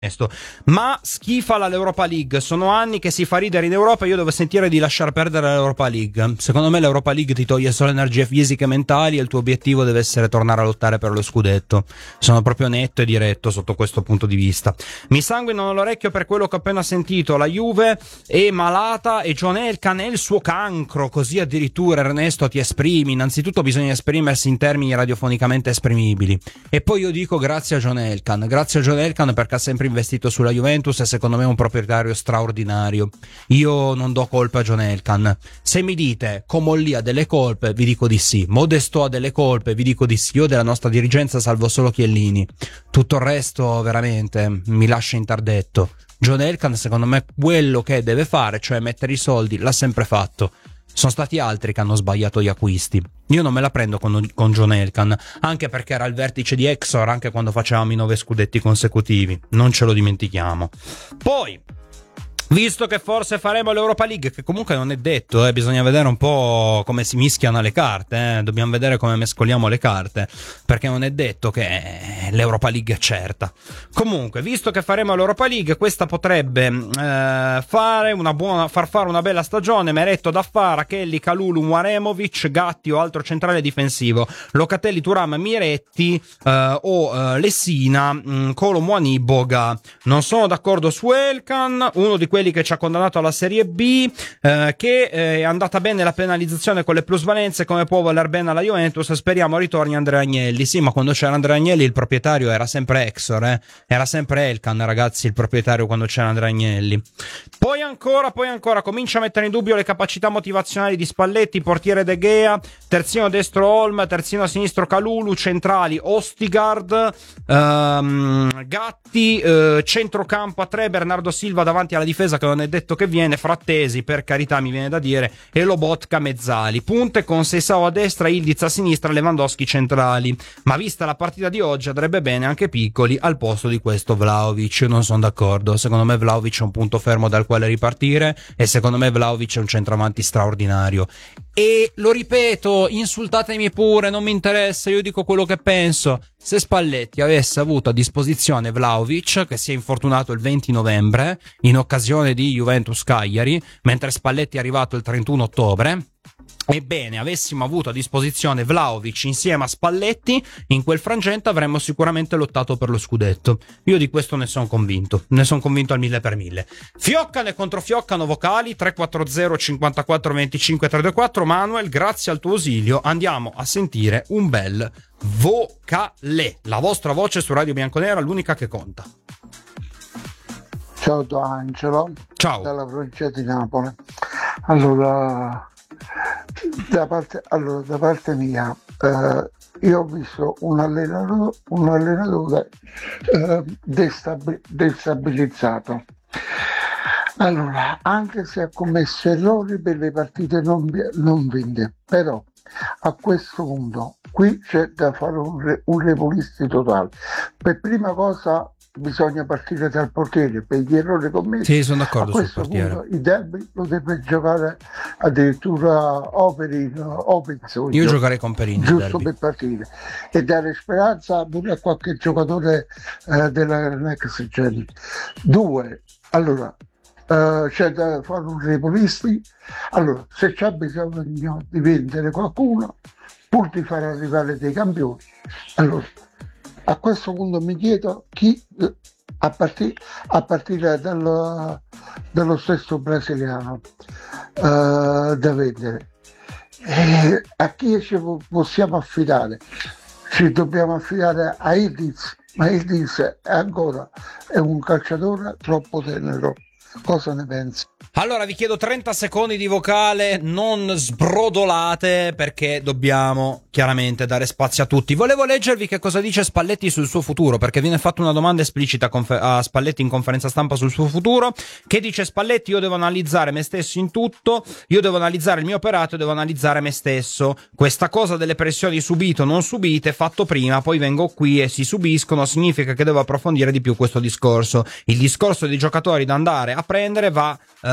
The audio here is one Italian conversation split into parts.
Ma schifa l'Europa League. Sono anni che si fa ridere in Europa. Io devo sentire di lasciar perdere l'Europa League. Secondo me l'Europa League ti toglie solo energie fisiche e mentali, e il tuo obiettivo deve essere tornare a lottare per lo scudetto. Sono proprio netto e diretto sotto questo punto di vista. Mi sanguinano l'orecchio per quello che ho appena sentito. La Juve è malata e John Elkann è il suo cancro. Così addirittura, Ernesto, ti esprimi. Innanzitutto bisogna esprimersi in termini radiofonicamente esprimibili. E poi io dico grazie a John Elkann. Grazie a John Elkann perché ha sempre investito sulla Juventus e secondo me è un proprietario straordinario. Io non do colpe a John Elkann. Se mi dite Comolli ha delle colpe, vi dico di sì. Modesto ha delle colpe, vi dico di sì. Io della nostra dirigenza salvo solo Chiellini. Tutto il resto veramente mi lascia interdetto. John Elkann secondo me quello che deve fare, cioè mettere i soldi, l'ha sempre fatto. Sono stati altri che hanno sbagliato gli acquisti. Io non me la prendo con John Elkann, anche perché era al vertice di Exor anche quando facevamo i 9 scudetti consecutivi, non ce lo dimentichiamo. Poi, visto che forse faremo l'Europa League, che comunque non è detto, bisogna vedere un po' come si mischiano le carte, dobbiamo vedere come mescoliamo le carte, perché non è detto che l'Europa League è certa. Comunque, visto che faremo l'Europa League, questa potrebbe far fare una bella stagione. Meretto, Daffara, Kelly, Kalulu, Muaremovic, Gatti o altro centrale difensivo, Locatelli, Thuram, Miretti o Lessina, Kolo Muani, Boga. Non sono d'accordo su Elkann, uno di quelli che ci ha condannato alla Serie B, che è andata bene la penalizzazione con le plusvalenze, come può voler bene alla Juventus. Speriamo ritorni Andrea Agnelli. Sì, ma quando c'era Andrea Agnelli il proprietario era sempre Exor, era sempre Elkann, ragazzi, il proprietario quando c'era Andrea Agnelli. Poi ancora comincia a mettere in dubbio le capacità motivazionali di Spalletti, portiere De Gea, terzino destro Holm, terzino sinistro Kalulu, centrali Ostigard, Gatti, centrocampo a 3 Bernardo Silva davanti alla difesa che non è detto che viene, Frattesi per carità mi viene da dire, e Lobotka mezzali, punte con Seisao a destra, Ildiz a sinistra, Lewandowski centrali. Ma vista la partita di oggi andrebbe bene anche Piccoli al posto di questo Vlahovic. Io non sono d'accordo, secondo me Vlahovic è un punto fermo dal quale ripartire e secondo me Vlahovic è un centravanti straordinario. E lo ripeto, insultatemi pure, non mi interessa, io dico quello che penso. Se Spalletti avesse avuto a disposizione Vlahovic, che si è infortunato il 20 novembre in occasione di Juventus Cagliari, mentre Spalletti è arrivato il 31 ottobre, ebbene, avessimo avuto a disposizione Vlahovic insieme a Spalletti, in quel frangente avremmo sicuramente lottato per lo scudetto. Io di questo ne sono convinto al 1000%. Fioccano e controfioccano vocali 340 54 25 324. Manuel, grazie al tuo ausilio andiamo a sentire un bel vocale, la vostra voce su Radio Bianconera, l'unica che conta. Ciao D'Angelo, ciao, dalla provincia di Napoli. Allora, da parte mia, io ho visto un allenatore destabilizzato. Allora, anche se ha commesso errori per le partite non vinte, però a questo punto qui c'è da fare un repolisti totale. Per prima cosa bisogna partire dal portiere per gli errori commessi. Sì, sono d'accordo sul portiere. Punto, il derby lo deve giocare addirittura Opizzo. Io giocherei con Perini giusto per partire e dare speranza pure a qualche giocatore della next gen. 2, allora c'è da fare un repolisti. Allora, se c'è bisogno di vendere qualcuno pur di far arrivare dei campioni, allora a questo punto mi chiedo chi a partire dallo stesso brasiliano da vendere, a chi ci possiamo affidare? Ci dobbiamo affidare a Ildiz, ma Ildiz è un calciatore troppo tenero. Cosa ne pensi? Allora vi chiedo 30 secondi di vocale, non sbrodolate, perché dobbiamo chiaramente dare spazio a tutti. Volevo leggervi che cosa dice Spalletti sul suo futuro, perché viene fatta una domanda esplicita a Spalletti in conferenza stampa sul suo futuro. Che dice Spalletti? Io devo analizzare me stesso in tutto, io devo analizzare il mio operato e devo analizzare me stesso. Questa cosa delle pressioni subite o non subite, fatto prima, poi vengo qui e si subiscono, significa che devo approfondire di più questo discorso. Il discorso dei giocatori da andare a prendere va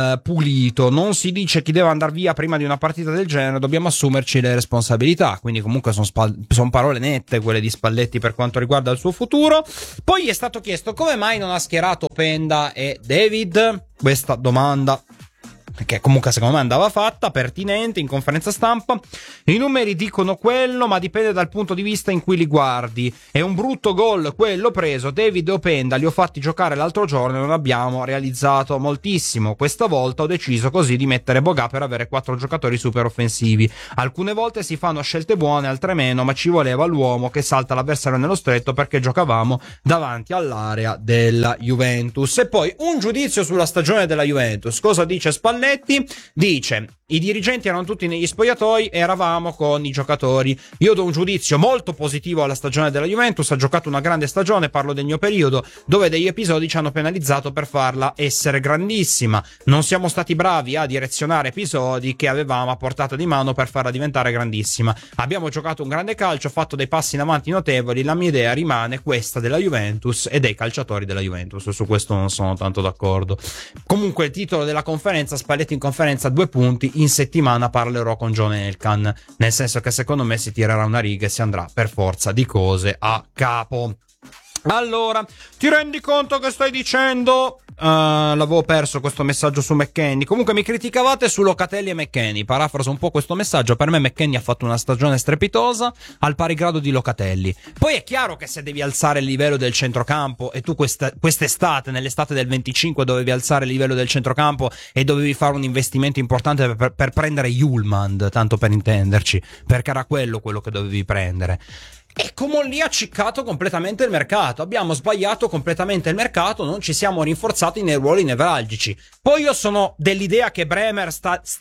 pulito, non si dice chi deve andare via prima di una partita del genere, dobbiamo assumerci le responsabilità, quindi comunque sono parole nette quelle di Spalletti per quanto riguarda il suo futuro. Poi gli è stato chiesto come mai non ha schierato Openda e David, questa domanda che comunque secondo me andava fatta, pertinente, in conferenza stampa. I numeri dicono quello, ma dipende dal punto di vista in cui li guardi. È un brutto gol quello preso. David e Openda li ho fatti giocare l'altro giorno e non abbiamo realizzato moltissimo. Questa volta ho deciso così di mettere Boga per avere 4 giocatori super offensivi. Alcune volte si fanno scelte buone, altre meno, ma ci voleva l'uomo che salta l'avversario nello stretto perché giocavamo davanti all'area della Juventus. E poi un giudizio sulla stagione della Juventus. Cosa dice Spalletti? Dice: i dirigenti erano tutti negli spogliatoi e eravamo con i giocatori. Io do un giudizio molto positivo alla stagione della Juventus, ha giocato una grande stagione, parlo del mio periodo, dove degli episodi ci hanno penalizzato per farla essere grandissima. Non siamo stati bravi a direzionare episodi che avevamo a portata di mano per farla diventare grandissima. Abbiamo giocato un grande calcio, fatto dei passi in avanti notevoli, la mia idea rimane questa della Juventus e dei calciatori della Juventus, su questo non sono tanto d'accordo. Comunque il titolo della conferenza, Spalletti in conferenza 2 punti, in settimana parlerò con John Elkann, nel senso che secondo me si tirerà una riga e si andrà per forza di cose a capo. Allora, ti rendi conto che stai dicendo? L'avevo perso questo messaggio su McKennie. Comunque mi criticavate su Locatelli e McKennie. Parafraso un po' questo messaggio. Per me McKennie ha fatto una stagione strepitosa, al pari grado di Locatelli. Poi è chiaro che se devi alzare il livello del centrocampo, e tu quest'estate, nell'estate del 25, dovevi alzare il livello del centrocampo e dovevi fare un investimento importante per prendere Hjulmand, tanto per intenderci, perché era quello che dovevi prendere. E come lì ha ciccato completamente il mercato. Abbiamo sbagliato completamente il mercato, non ci siamo rinforzati nei ruoli nevralgici. Poi io sono dell'idea che Bremer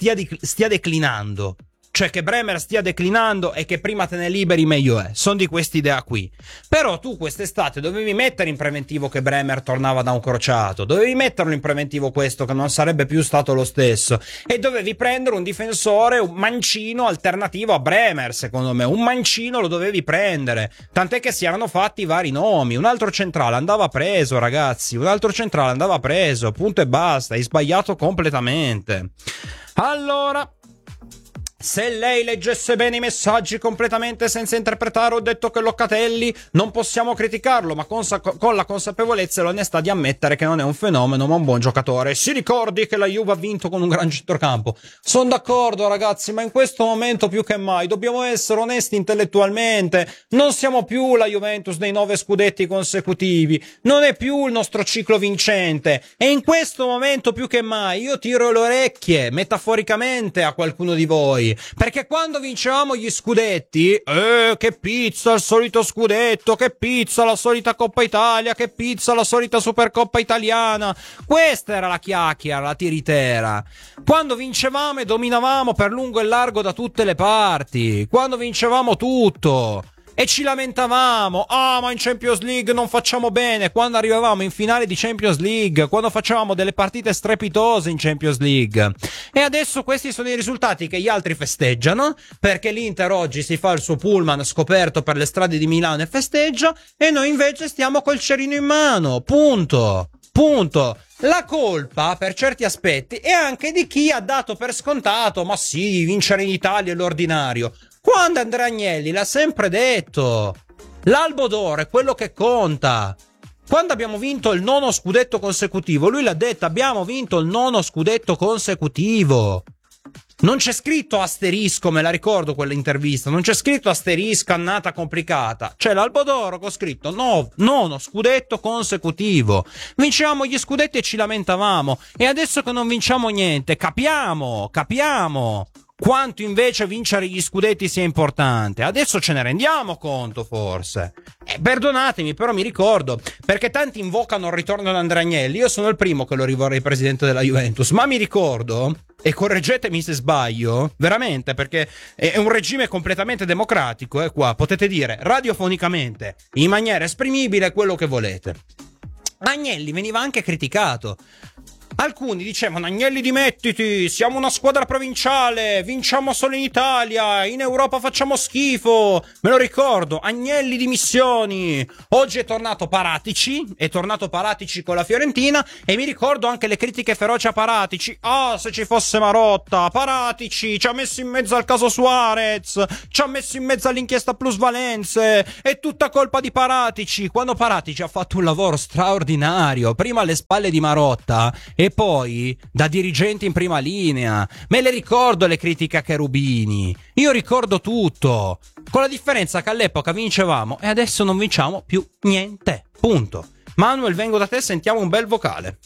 stia declinando. Cioè che Bremer stia declinando e che prima te ne liberi meglio è. Sono di quest'idea qui. Però tu quest'estate dovevi mettere in preventivo che Bremer tornava da un crociato. Dovevi metterlo in preventivo questo, che non sarebbe più stato lo stesso. E dovevi prendere un difensore, un mancino alternativo a Bremer, secondo me. Un mancino lo dovevi prendere. Tant'è che si erano fatti vari nomi. Un altro centrale andava preso, ragazzi. Un altro centrale andava preso. Punto e basta. Hai sbagliato completamente. Allora, se lei leggesse bene i messaggi completamente senza interpretare, ho detto che Locatelli non possiamo criticarlo, ma con la consapevolezza e l'onestà di ammettere che non è un fenomeno ma un buon giocatore. Si ricordi che la Juve ha vinto con un gran centrocampo. Sono d'accordo, ragazzi, ma in questo momento più che mai dobbiamo essere onesti intellettualmente. Non siamo più la Juventus dei 9 scudetti consecutivi, non è più il nostro ciclo vincente, e in questo momento più che mai io tiro le orecchie metaforicamente a qualcuno di voi. Perché quando vincevamo gli scudetti, che pizza il solito scudetto, che pizza la solita Coppa Italia, che pizza la solita Supercoppa italiana. Questa era la chiacchiera, la tiritera. Quando vincevamo e dominavamo per lungo e largo da tutte le parti, quando vincevamo tutto. E ci lamentavamo, ma in Champions League non facciamo bene. Quando arrivavamo in finale di Champions League, quando facevamo delle partite strepitose in Champions League. E adesso questi sono i risultati che gli altri festeggiano, perché l'Inter oggi si fa il suo pullman scoperto per le strade di Milano e festeggia, e noi invece stiamo col cerino in mano. Punto. La colpa, per certi aspetti, è anche di chi ha dato per scontato, ma sì, vincere in Italia è l'ordinario. Quando Andrea Agnelli l'ha sempre detto, l'Albo d'Oro è quello che conta. Quando abbiamo vinto il 9° scudetto consecutivo, lui l'ha detto, abbiamo vinto il 9° scudetto consecutivo. Non c'è scritto asterisco, me la ricordo quell'intervista, non c'è scritto asterisco, annata complicata. C'è l'Albo d'Oro con scritto 9° scudetto consecutivo. Vincevamo gli scudetti e ci lamentavamo. E adesso che non vinciamo niente, capiamo quanto invece vincere gli scudetti sia importante. Adesso ce ne rendiamo conto, forse. Perdonatemi, però mi ricordo, perché tanti invocano il ritorno di Andrea Agnelli. Io sono il primo che lo rivorrei presidente della Juventus, ma mi ricordo, e correggetemi se sbaglio, veramente, perché è un regime completamente democratico, qua potete dire radiofonicamente, in maniera esprimibile, quello che volete. Agnelli veniva anche criticato. Alcuni dicevano: Agnelli, dimettiti, siamo una squadra provinciale, vinciamo solo in Italia, in Europa facciamo schifo. Me lo ricordo, Agnelli dimissioni. Oggi è tornato Paratici con la Fiorentina, e mi ricordo anche le critiche feroci a Paratici. Se ci fosse Marotta, Paratici ci ha messo in mezzo al caso Suarez, ci ha messo in mezzo all'inchiesta plusvalenze, è tutta colpa di Paratici, quando Paratici ha fatto un lavoro straordinario, prima alle spalle di Marotta e poi da dirigente in prima linea. Me le ricordo le critiche a Cherubini, io ricordo tutto, con la differenza che all'epoca vincevamo e adesso non vinciamo più niente, punto. Manuel, vengo da te, sentiamo un bel vocale.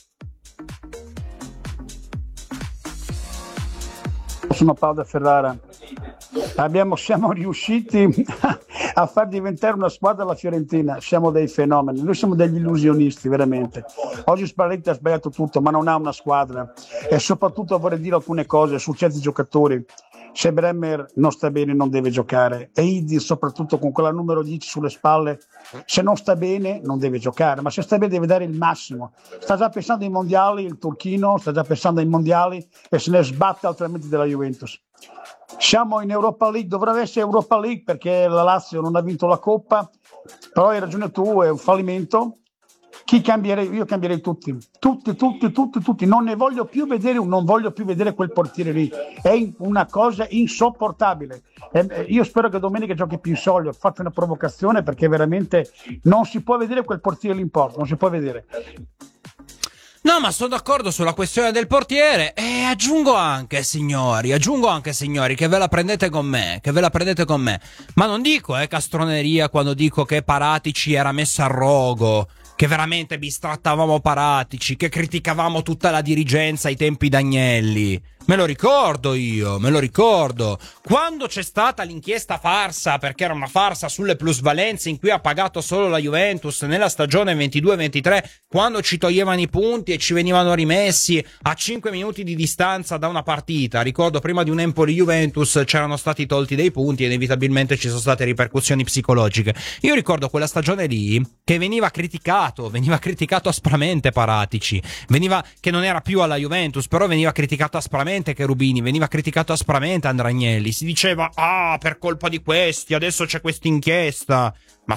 Sono Paolo da Ferrara. Siamo riusciti a far diventare una squadra la Fiorentina, siamo dei fenomeni, noi siamo degli illusionisti veramente. Oggi Spalletti ha sbagliato tutto, ma non ha una squadra, e soprattutto vorrei dire alcune cose su certi giocatori. Se Bremer non sta bene non deve giocare, e Idi soprattutto con quella numero 10 sulle spalle, se non sta bene non deve giocare, ma se sta bene deve dare il massimo. Sta già pensando ai mondiali, il turchino sta già pensando ai mondiali e se ne sbatte altrimenti della Juventus. Siamo in Europa League, dovrebbe essere Europa League perché la Lazio non ha vinto la Coppa, però hai ragione tu, è un fallimento. Chi cambierei? Io cambierei tutti, non ne voglio più vedere, non voglio più vedere quel portiere lì, è una cosa insopportabile. Io spero che domenica giochi più in soglia, faccio una provocazione perché veramente non si può vedere quel portiere lì in porta, non si può vedere. No, ma sono d'accordo sulla questione del portiere, e aggiungo anche, signori, che ve la prendete con me, ma non dico castroneria quando dico che Paratici era messo a rogo, che veramente bistrattavamo Paratici, che criticavamo tutta la dirigenza ai tempi d'Agnelli. Me lo ricordo. Quando c'è stata l'inchiesta farsa, perché era una farsa sulle plusvalenze in cui ha pagato solo la Juventus nella stagione 22-23, quando ci toglievano i punti e ci venivano rimessi a 5 minuti di distanza da una partita. Ricordo prima di un Empoli-Juventus c'erano stati tolti dei punti e inevitabilmente ci sono state ripercussioni psicologiche. Io ricordo quella stagione lì che veniva criticato aspramente Paratici, che non era più alla Juventus, però veniva criticato aspramente Cherubini, veniva criticato aspramente Andragnelli, si diceva per colpa di questi adesso c'è questa inchiesta. Ma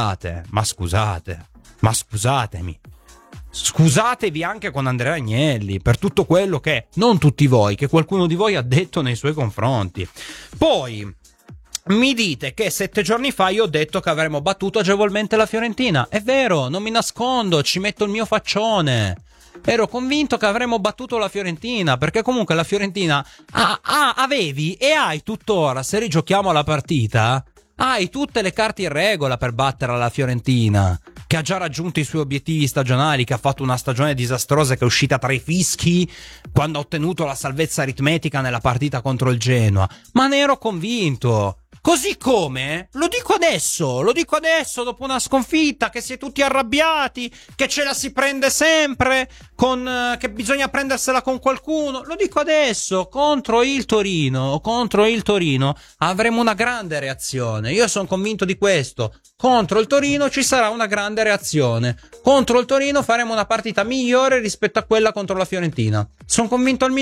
scusatevi anche con Andrea Agnelli per tutto quello che non tutti voi, che qualcuno di voi ha detto nei suoi confronti. Poi mi dite che 7 giorni fa io ho detto che avremmo battuto agevolmente la Fiorentina. È vero, non mi nascondo, ci metto il mio faccione. Ero convinto che avremmo battuto la Fiorentina, perché comunque la Fiorentina avevi e hai tuttora, se rigiochiamo la partita, hai tutte le carte in regola per battere la Fiorentina, che ha già raggiunto i suoi obiettivi stagionali, che ha fatto una stagione disastrosa, che è uscita tra i fischi quando ha ottenuto la salvezza aritmetica nella partita contro il Genoa. Ma ne ero convinto. Così come, lo dico adesso, dopo una sconfitta, che si è tutti arrabbiati, che ce la si prende sempre, che bisogna prendersela con qualcuno, lo dico adesso, contro il Torino avremo una grande reazione, io sono convinto di questo. Contro il Torino ci sarà una grande reazione. Contro il Torino faremo una partita migliore rispetto a quella contro la Fiorentina. Sono convinto al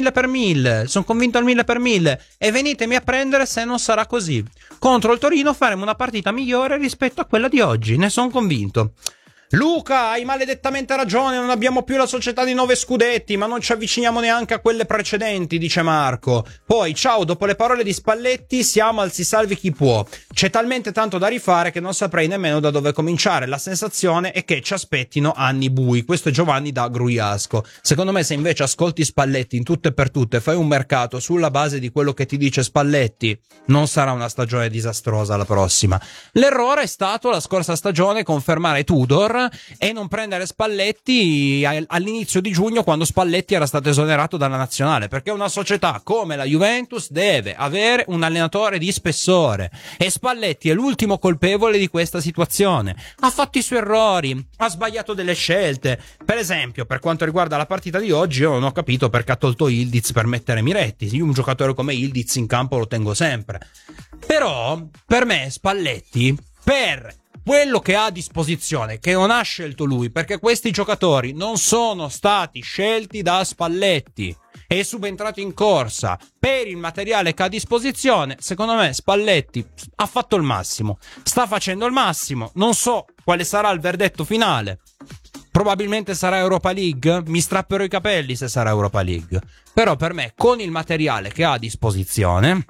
1000%. E venitemi a prendere se non sarà così. Contro il Torino faremo una partita migliore rispetto a quella di oggi. Ne sono convinto. Luca, hai maledettamente ragione, non abbiamo più la società di 9 scudetti, ma non ci avviciniamo neanche a quelle precedenti, dice Marco. Poi, ciao, dopo le parole di Spalletti siamo al si salvi chi può. C'è talmente tanto da rifare che non saprei nemmeno da dove cominciare. La sensazione è che ci aspettino anni bui. Questo è Giovanni da Gruiasco. Secondo me, se invece ascolti Spalletti in tutto e per tutte, fai un mercato sulla base di quello che ti dice Spalletti, non sarà una stagione disastrosa la prossima. L'errore è stato la scorsa stagione confermare Tudor e non prendere Spalletti all'inizio di giugno, quando Spalletti era stato esonerato dalla nazionale, perché una società come la Juventus deve avere un allenatore di spessore e Spalletti è l'ultimo colpevole di questa situazione. Ha fatto i suoi errori, ha sbagliato delle scelte. Per esempio, per quanto riguarda la partita di oggi, io non ho capito perché ha tolto Ildiz per mettere Miretti. Io un giocatore come Ildiz in campo lo tengo sempre, però per me Spalletti, per quello che ha a disposizione, che non ha scelto lui, perché questi giocatori non sono stati scelti da Spalletti, è subentrato in corsa per il materiale che ha a disposizione. Secondo me Spalletti ha fatto il massimo, sta facendo il massimo, non so quale sarà il verdetto finale. Probabilmente sarà Europa League, mi strapperò i capelli se sarà Europa League, però per me con il materiale che ha a disposizione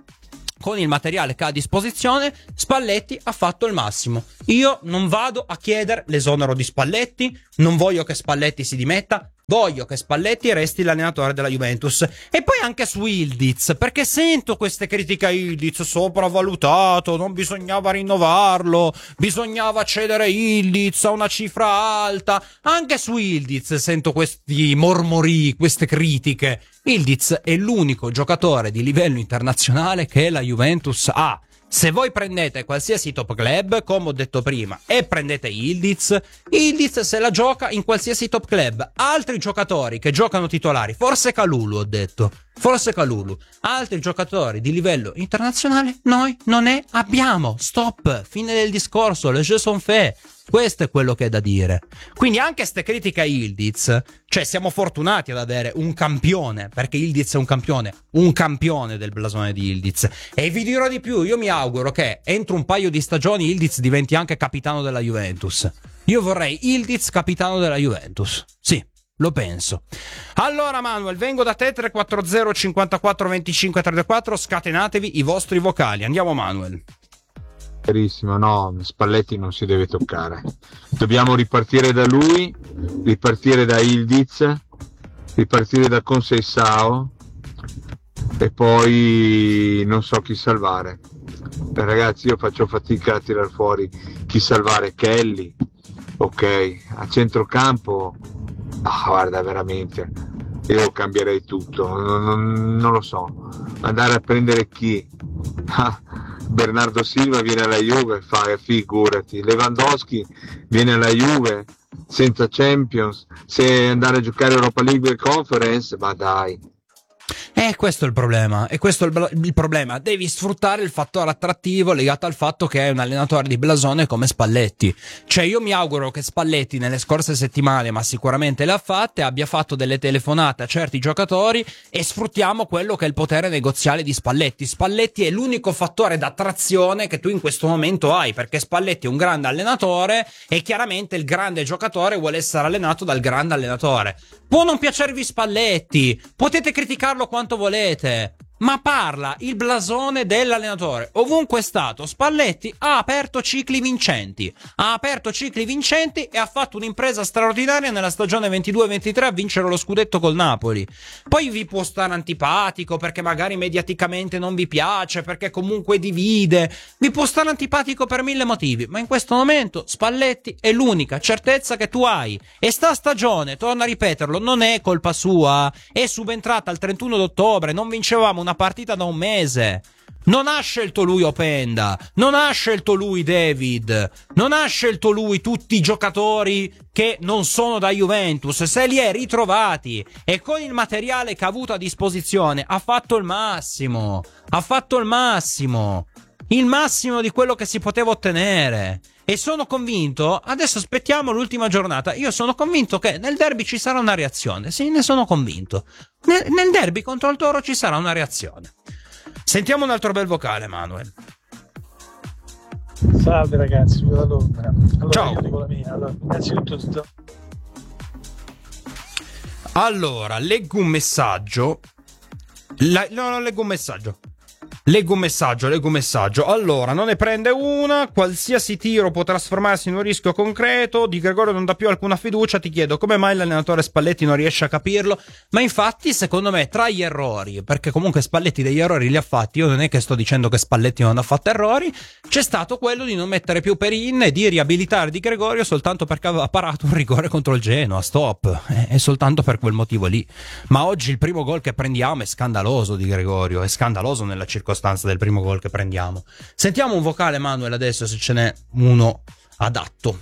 Spalletti ha fatto il massimo. Io non vado a chiedere l'esonero di Spalletti, non voglio che Spalletti si dimetta, voglio che Spalletti resti l'allenatore della Juventus. E poi anche su Yildiz, perché sento queste critiche a Yildiz: sopravvalutato, non bisognava rinnovarlo, bisognava cedere Yildiz a una cifra alta. Anche su Yildiz sento questi mormori, queste critiche. Yildiz è l'unico giocatore di livello internazionale che la Juventus ha. Se voi prendete qualsiasi top club, come ho detto prima, e prendete Yildiz se la gioca in qualsiasi top club. Altri giocatori che giocano titolari, forse Kalulu, ho detto, forse Kalulu, altri giocatori di livello internazionale noi non ne abbiamo. Stop, fine del discorso, le jeux sont faits. Questo è quello che è da dire. Quindi anche ste critiche a Yildiz, cioè siamo fortunati ad avere un campione, perché Yildiz è un campione del blasone di Yildiz. E vi dirò di più, io mi auguro che entro un paio di stagioni Yildiz diventi anche capitano della Juventus. Io vorrei Yildiz capitano della Juventus, sì, lo penso. Allora Manuel, vengo da te, 340 54 25 34, scatenatevi i vostri vocali. Andiamo Manuel. Chiarissimo, no, Spalletti non si deve toccare. Dobbiamo ripartire da lui, ripartire da Yildiz, ripartire da Conceição e poi non so chi salvare. Ragazzi, io faccio fatica a tirar fuori chi salvare. Kelly, ok, a centrocampo, guarda, veramente, io cambierei tutto, non lo so. Andare a prendere chi? Bernardo Silva viene alla Juve, figurati. Lewandowski viene alla Juve senza Champions, se andare a giocare Europa League e Conference, ma dai. Questo è il problema, e questo è il problema. Devi sfruttare il fattore attrattivo legato al fatto che è un allenatore di blasone come Spalletti. Cioè io mi auguro che Spalletti nelle scorse settimane, ma sicuramente le ha fatte, abbia fatto delle telefonate a certi giocatori e sfruttiamo quello che è il potere negoziale di Spalletti. Spalletti è l'unico fattore d'attrazione che tu in questo momento hai, perché Spalletti è un grande allenatore e chiaramente il grande giocatore vuole essere allenato dal grande allenatore. Può non piacervi Spalletti, potete criticarlo quanto volete, ma parla il blasone dell'allenatore. Ovunque è stato, Spalletti ha aperto cicli vincenti e ha fatto un'impresa straordinaria nella stagione 22-23 a vincere lo scudetto col Napoli. Poi vi può stare antipatico perché magari mediaticamente non vi piace, perché comunque divide, vi può stare antipatico per mille motivi, ma in questo momento Spalletti è l'unica certezza che tu hai, e sta stagione, torno a ripeterlo, non è colpa sua, è subentrata al 31 d'ottobre, non vincevamo una partita da un mese. Non ha scelto lui Openda, non ha scelto lui David, non ha scelto lui tutti i giocatori che non sono da Juventus, se li è ritrovati e con il materiale che ha avuto a disposizione ha fatto il massimo di quello che si poteva ottenere. E sono convinto, adesso aspettiamo l'ultima giornata, io sono convinto che nel derby ci sarà una reazione, sì, ne sono convinto. Nel derby contro il Toro ci sarà una reazione. Sentiamo un altro bel vocale, Manuel. Salve ragazzi, vivo da Londra. Allora, ciao. Io dico la mia. Allora, innanzitutto allora, leggo un messaggio. Leggo un messaggio. Allora, non ne prende una. Qualsiasi tiro può trasformarsi in un rischio concreto. Di Gregorio non dà più alcuna fiducia. Ti chiedo come mai l'allenatore Spalletti non riesce a capirlo. Ma infatti, secondo me, tra gli errori, perché comunque Spalletti degli errori li ha fatti, io non è che sto dicendo che Spalletti non ha fatto errori, c'è stato quello di non mettere più Perin e di riabilitare Di Gregorio soltanto perché aveva parato un rigore contro il Genoa. Stop. È soltanto per quel motivo lì. Ma oggi il primo gol che prendiamo è scandaloso di Gregorio. È scandaloso nella circostanza del primo gol che prendiamo. Sentiamo un vocale, Manuel, adesso, se ce n'è uno adatto.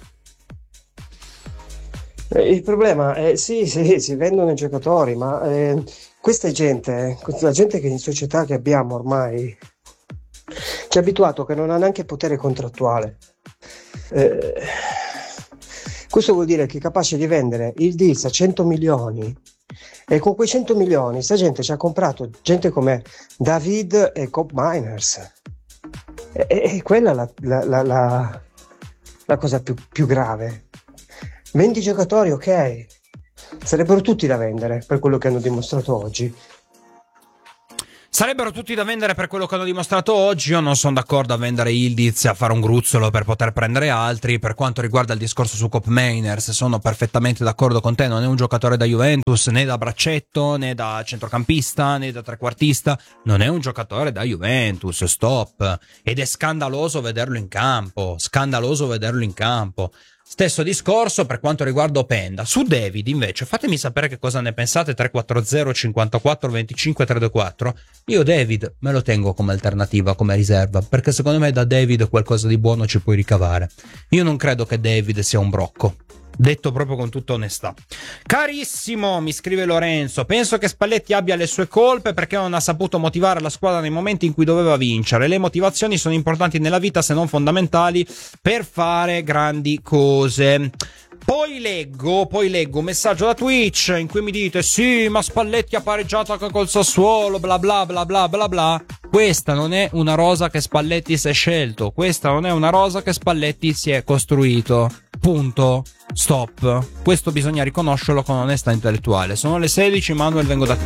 Il problema è sì, si vendono i giocatori, ma questa gente, la gente che in società che abbiamo ormai ci ha abituato che non ha neanche potere contrattuale. Questo vuol dire che è capace di vendere il Diz a 100 milioni, e con quei 100 milioni sta gente ci ha comprato gente come David e Cobb Miners, e quella è la cosa più grave. Vendi giocatori, ok, sarebbero tutti da vendere per quello che hanno dimostrato oggi. Sarebbero tutti da vendere per quello che hanno dimostrato oggi. Io non sono d'accordo a vendere Ildiz e a fare un gruzzolo per poter prendere altri. Per quanto riguarda il discorso su Cobb Mainers, sono perfettamente d'accordo con te. Non è un giocatore da Juventus, né da braccetto, né da centrocampista, né da trequartista. Non è un giocatore da Juventus, stop. Ed è scandaloso vederlo in campo. Scandaloso vederlo in campo. Stesso discorso per quanto riguarda Openda. Su David invece fatemi sapere che cosa ne pensate. 340 54 25 324. Io David me lo tengo come alternativa, come riserva, perché secondo me da David qualcosa di buono ci puoi ricavare. Io non credo che David sia un brocco, detto proprio con tutta onestà. Carissimo, mi scrive Lorenzo, penso che Spalletti abbia le sue colpe perché non ha saputo motivare la squadra nei momenti in cui doveva vincere. Le motivazioni sono importanti nella vita, se non fondamentali, per fare grandi cose. Poi leggo un messaggio da Twitch in cui mi dite sì, ma Spalletti ha pareggiato anche col Sassuolo, bla bla bla bla bla bla. Questa non è una rosa che Spalletti si è scelto, questa non è una rosa che Spalletti si è costruito. Punto. Stop. Questo bisogna riconoscerlo con onestà intellettuale. Sono le 16, Manuel, vengo da te.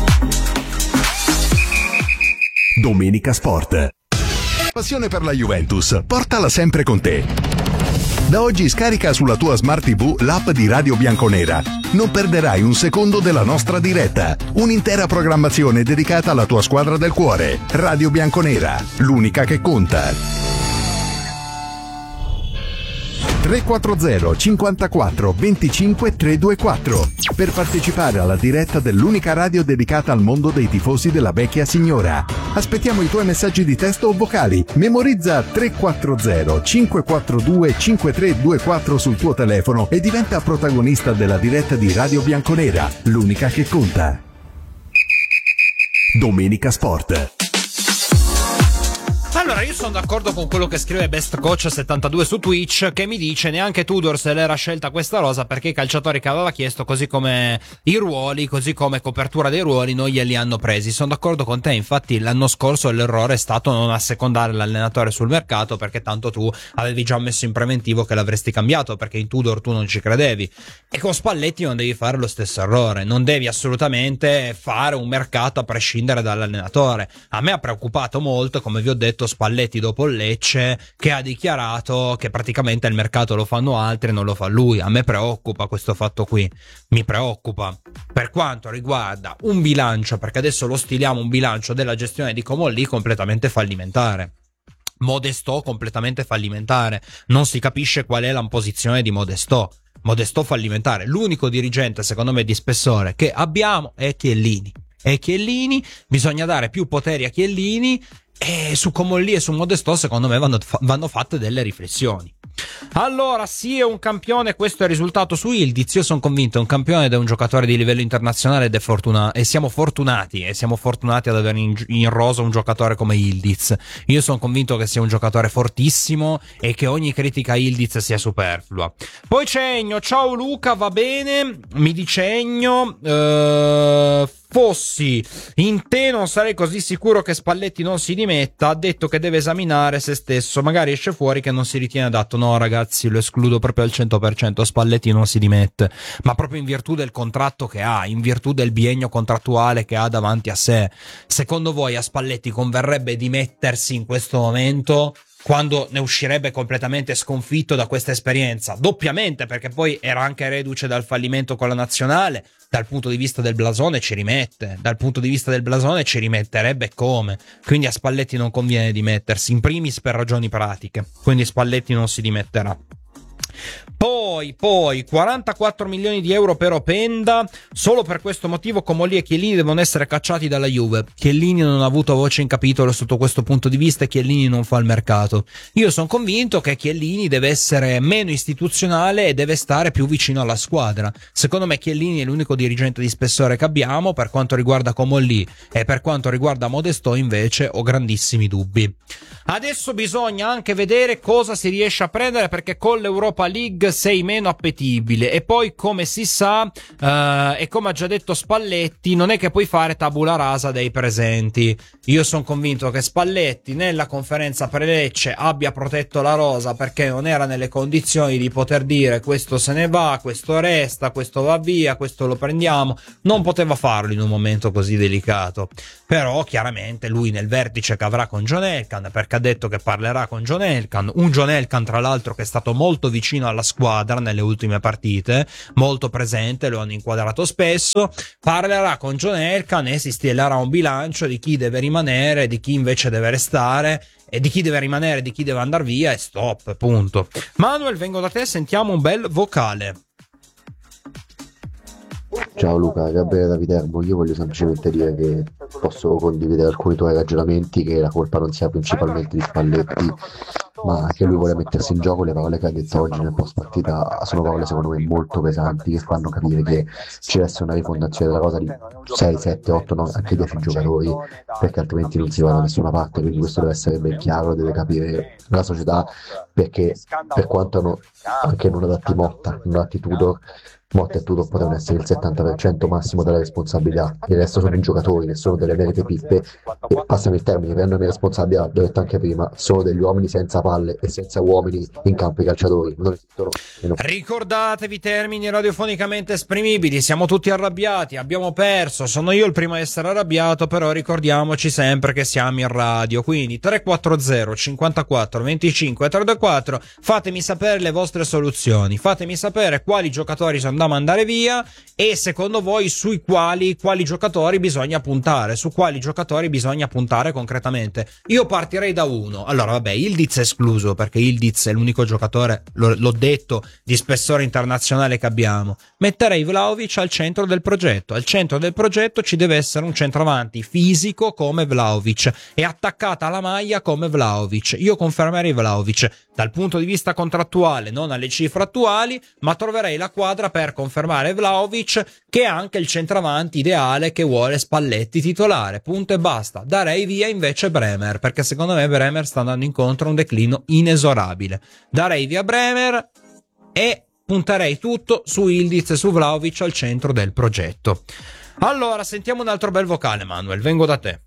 Domenica Sport. Passione per la Juventus, portala sempre con te. Da oggi scarica sulla tua Smart TV l'app di Radio Bianconera. Non perderai un secondo della nostra diretta. Un'intera programmazione dedicata alla tua squadra del cuore. Radio Bianconera, l'unica che conta. 340 54 25 324 per partecipare alla diretta dell'unica radio dedicata al mondo dei tifosi della vecchia signora. Aspettiamo i tuoi messaggi di testo o vocali. Memorizza 340 542 5324 sul tuo telefono e diventa protagonista della diretta di Radio Bianconera, l'unica che conta. Domenica Sport. Allora, io sono d'accordo con quello che scrive Best Coach 72 su Twitch, che mi dice neanche Tudor se l'era scelta questa rosa perché i calciatori che aveva chiesto, così come i ruoli, così come copertura dei ruoli, non glieli hanno presi. Sono d'accordo con te, infatti l'anno scorso l'errore è stato non assecondare l'allenatore sul mercato, perché tanto tu avevi già messo in preventivo che l'avresti cambiato, perché in Tudor tu non ci credevi. E con Spalletti non devi fare lo stesso errore, non devi assolutamente fare un mercato a prescindere dall'allenatore. A me ha preoccupato molto, come vi ho detto, Spalletti dopo il Lecce, che ha dichiarato che praticamente il mercato lo fanno altri e non lo fa lui. A me preoccupa questo fatto qui, mi preoccupa. Per quanto riguarda un bilancio, perché adesso lo stiliamo, un bilancio della gestione di Comolli completamente fallimentare. Modestò completamente fallimentare, non si capisce qual è la posizione di Modestò fallimentare. L'unico dirigente secondo me di spessore che abbiamo è Chiellini. E Chiellini, bisogna dare più poteri a Chiellini, e su Comolli e su Modestò secondo me vanno fatte delle riflessioni. Allora, sì, è un campione, questo è il risultato su Ildiz. Io sono convinto è un campione ed è un giocatore di livello internazionale ed e siamo fortunati ad avere in rosa un giocatore come Ildiz. Io sono convinto che sia un giocatore fortissimo e che ogni critica a Ildiz sia superflua. Poi c'è Egno, ciao Luca, va bene, mi dice Egno, fossi in te non sarei così sicuro che Spalletti non si dimetta, ha detto che deve esaminare se stesso, magari esce fuori che non si ritiene adatto. No ragazzi, lo escludo proprio al 100%, Spalletti non si dimette, ma proprio in virtù del contratto che ha, in virtù del biennio contrattuale che ha davanti a sé. Secondo voi a Spalletti converrebbe dimettersi in questo momento, quando ne uscirebbe completamente sconfitto da questa esperienza? Doppiamente, perché poi era anche reduce dal fallimento con la nazionale. Dal punto di vista del blasone ci rimette, dal punto di vista del blasone ci rimetterebbe come. Quindi a Spalletti non conviene dimettersi, in primis per ragioni pratiche, quindi Spalletti non si dimetterà. Poi 44 milioni di euro per Openda. Solo per questo motivo Comolli e Chiellini devono essere cacciati dalla Juve. Chiellini non ha avuto voce in capitolo sotto questo punto di vista e Chiellini non fa il mercato. Io sono convinto che Chiellini deve essere meno istituzionale e deve stare più vicino alla squadra. Secondo me Chiellini è l'unico dirigente di spessore che abbiamo. Per quanto riguarda Comolli e per quanto riguarda Modesto invece ho grandissimi dubbi. Adesso bisogna anche vedere cosa si riesce a prendere, perché con l'Europa League sei meno appetibile e poi, come si sa, e come ha già detto Spalletti, non è che puoi fare tabula rasa dei presenti. Io sono convinto che Spalletti nella conferenza pre-Lecce abbia protetto la rosa, perché non era nelle condizioni di poter dire questo se ne va, questo resta, questo va via, questo lo prendiamo. Non poteva farlo in un momento così delicato. Però chiaramente lui nel vertice che avrà con John Elkann, perché ha detto che parlerà con John Elkann, un John Elkann tra l'altro che è stato molto vicino alla squadra nelle ultime partite, molto presente, lo hanno inquadrato spesso, parlerà con John Elkann e si stilerà un bilancio di chi deve rimanere, di chi invece deve restare, e di chi deve rimanere, di chi deve andare via, e stop, punto. Manuel, vengo da te, sentiamo un bel vocale. Ciao Luca, Gabriele da Viterbo. Io voglio semplicemente dire che posso condividere alcuni tuoi ragionamenti, che la colpa non sia principalmente di Spalletti, ma che lui vuole mettersi in gioco. Le parole che ha detto oggi nel post partita sono parole secondo me molto pesanti, che fanno capire che ci deve essere una rifondazione della cosa di 6, 7, 8, 9, anche 10 giocatori, perché altrimenti non si va da nessuna parte. Quindi questo deve essere ben chiaro, deve capire la società, perché per quanto anche non adatti Motta, non adatti Tudor, Motta e Tudor potranno essere il 70% massimo della responsabilità. Il resto sono i giocatori che sono delle vere pippe, e passami il termine, prendono mia responsabilità, l'ho detto anche prima, sono degli uomini senza palle e senza uomini in campo i calciatori, non esistono. Ricordatevi termini radiofonicamente esprimibili, siamo tutti arrabbiati, abbiamo perso, sono io il primo a essere arrabbiato, però ricordiamoci sempre che siamo in radio, quindi 340 54 25 324, fatemi sapere le vostre soluzioni, fatemi sapere quali giocatori sono da mandare via e secondo voi quali giocatori bisogna puntare, su quali giocatori bisogna puntare concretamente. Io partirei da uno. Allora vabbè, Ildiz è escluso, perché Ildiz è l'unico giocatore, l'ho detto, di spessore internazionale che abbiamo. Metterei Vlahovic al centro del progetto. Al centro del progetto ci deve essere un centravanti fisico come Vlahovic e attaccata alla maglia come Vlahovic. Io confermerei Vlahovic dal punto di vista contrattuale, non alle cifre attuali, ma troverei la quadra per confermare Vlahovic, che è anche il centravanti ideale che vuole Spalletti titolare, punto e basta. Darei via invece Bremer, perché secondo me Bremer sta andando incontro a un declino inesorabile. Darei via Bremer e punterei tutto su Ildiz e su Vlahovic al centro del progetto. Allora, sentiamo un altro bel vocale, Manuel, vengo da te.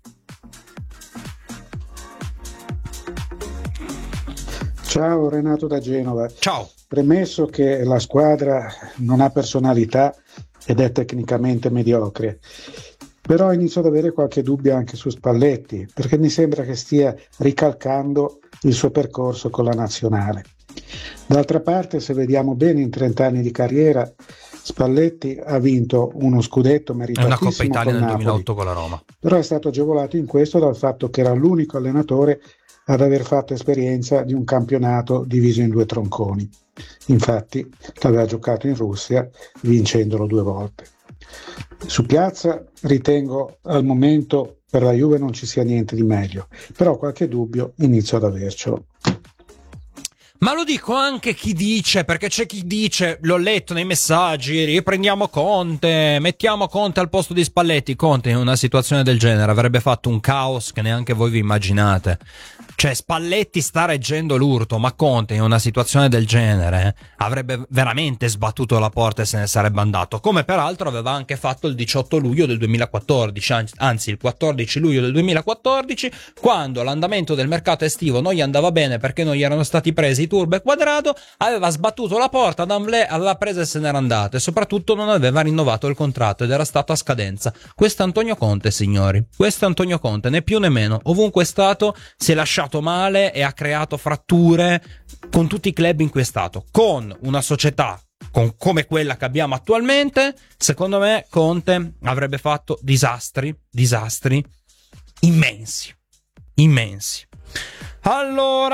Ciao, Renato da Genova. Ciao. Premesso che la squadra non ha personalità ed è tecnicamente mediocre, però inizio ad avere qualche dubbio anche su Spalletti, perché mi sembra che stia ricalcando il suo percorso con la nazionale. D'altra parte, se vediamo bene, in 30 anni di carriera Spalletti ha vinto uno scudetto meritatissimo, una Coppa Italia nel Napoli, 2008 con la Roma, però è stato agevolato in questo dal fatto che era l'unico allenatore ad aver fatto esperienza di un campionato diviso in 2 tronconi. Infatti l'aveva giocato in Russia, vincendolo 2 volte. Su piazza ritengo al momento per la Juve non ci sia niente di meglio, però qualche dubbio inizio ad avercelo. Ma lo dico anche chi dice, perché c'è chi dice, l'ho letto nei messaggi, riprendiamo Conte, mettiamo Conte al posto di Spalletti. Conte in una situazione del genere avrebbe fatto un caos che neanche voi vi immaginate. Cioè Spalletti sta reggendo l'urto, ma Conte in una situazione del genere avrebbe veramente sbattuto la porta e se ne sarebbe andato, come peraltro aveva anche fatto il 18 luglio del 2014, anzi il 14 luglio del 2014, quando l'andamento del mercato estivo non gli andava bene perché non gli erano stati presi Turbo e Quadrado, aveva sbattuto la porta, d'Amblè aveva presa e se n'era andato, e soprattutto non aveva rinnovato il contratto ed era stato a scadenza. Questo è Antonio Conte, signori, questo è Antonio Conte, né più né meno. Ovunque è stato si è lasciato male e ha creato fratture con tutti i club in cui è stato. Con una società come quella che abbiamo attualmente, secondo me Conte avrebbe fatto disastri immensi. Allora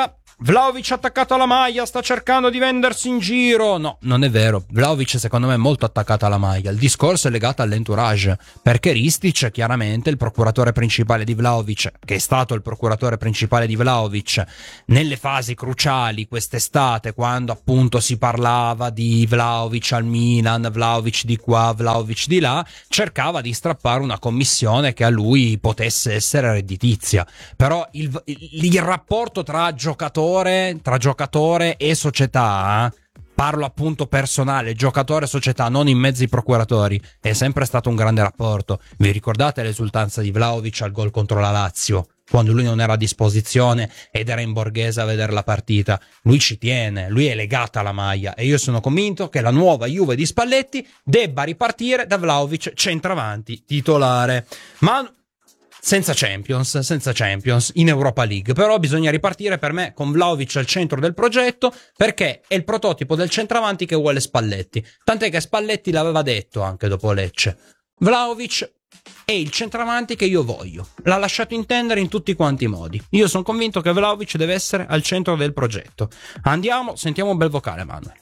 Vlahovic attaccato alla maglia, sta cercando di vendersi in giro. No, non è vero. Vlahovic secondo me è molto attaccato alla maglia. Il discorso è legato all'entourage, perché Ristic, chiaramente il procuratore principale di Vlahovic, che è stato il procuratore principale di Vlahovic nelle fasi cruciali quest'estate, quando appunto si parlava di Vlahovic al Milan, Vlahovic di qua, Vlahovic di là, cercava di strappare una commissione che a lui potesse essere redditizia. Però il rapporto tra giocatore e società, parlo appunto personale, giocatore e società, non in mezzo ai procuratori, è sempre stato un grande rapporto. Vi ricordate l'esultanza di Vlahovic al gol contro la Lazio, quando lui non era a disposizione ed era in borghese a vedere la partita? Lui ci tiene, lui è legato alla maglia, e io sono convinto che la nuova Juve di Spalletti debba ripartire da Vlahovic centravanti titolare, ma senza Champions in Europa League. Però bisogna ripartire per me con Vlahovic al centro del progetto, perché è il prototipo del centravanti che vuole Spalletti, tant'è che Spalletti l'aveva detto anche dopo Lecce: Vlahovic è il centravanti che io voglio, l'ha lasciato intendere in tutti quanti i modi. Io sono convinto che Vlahovic deve essere al centro del progetto. Andiamo, sentiamo un bel vocale, Manuel.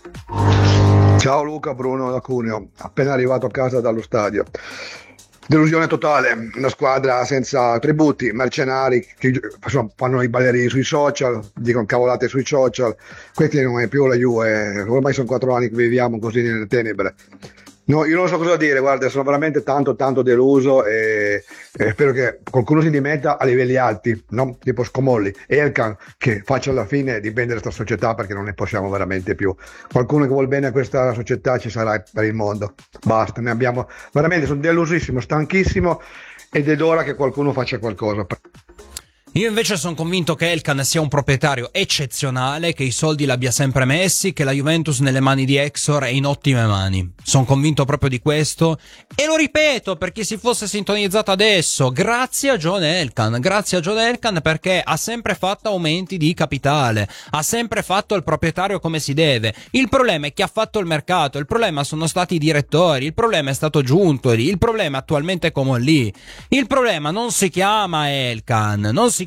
Ciao Luca, Bruno da Cuneo, appena arrivato a casa dallo stadio. Delusione totale, una squadra senza tributi, mercenari che fanno i ballerini sui social, dicono cavolate sui social. Questi non è più la Juve, ormai sono 4 anni che viviamo così nelle tenebre. No, io non so cosa dire, guarda, sono veramente tanto deluso e spero che qualcuno si dimetta a livelli alti, no? Tipo Scomolli e Elkan, che faccia alla fine di vendere questa società, perché non ne possiamo veramente più. Qualcuno che vuol bene a questa società ci sarà per il mondo, basta, ne abbiamo veramente, sono delusissimo, stanchissimo, ed è d'ora che qualcuno faccia qualcosa. Io invece sono convinto che Elkan sia un proprietario eccezionale, che i soldi l'abbia sempre messi, che la Juventus nelle mani di Exor è in ottime mani. Sono convinto proprio di questo, e lo ripeto per chi si fosse sintonizzato adesso: grazie a John Elkan, perché ha sempre fatto aumenti di capitale, ha sempre fatto il proprietario come si deve. Il problema è chi ha fatto il mercato, il problema sono stati i direttori, il problema è stato Giuntoli, il problema attualmente è Comolli. Il problema non si chiama Elkan,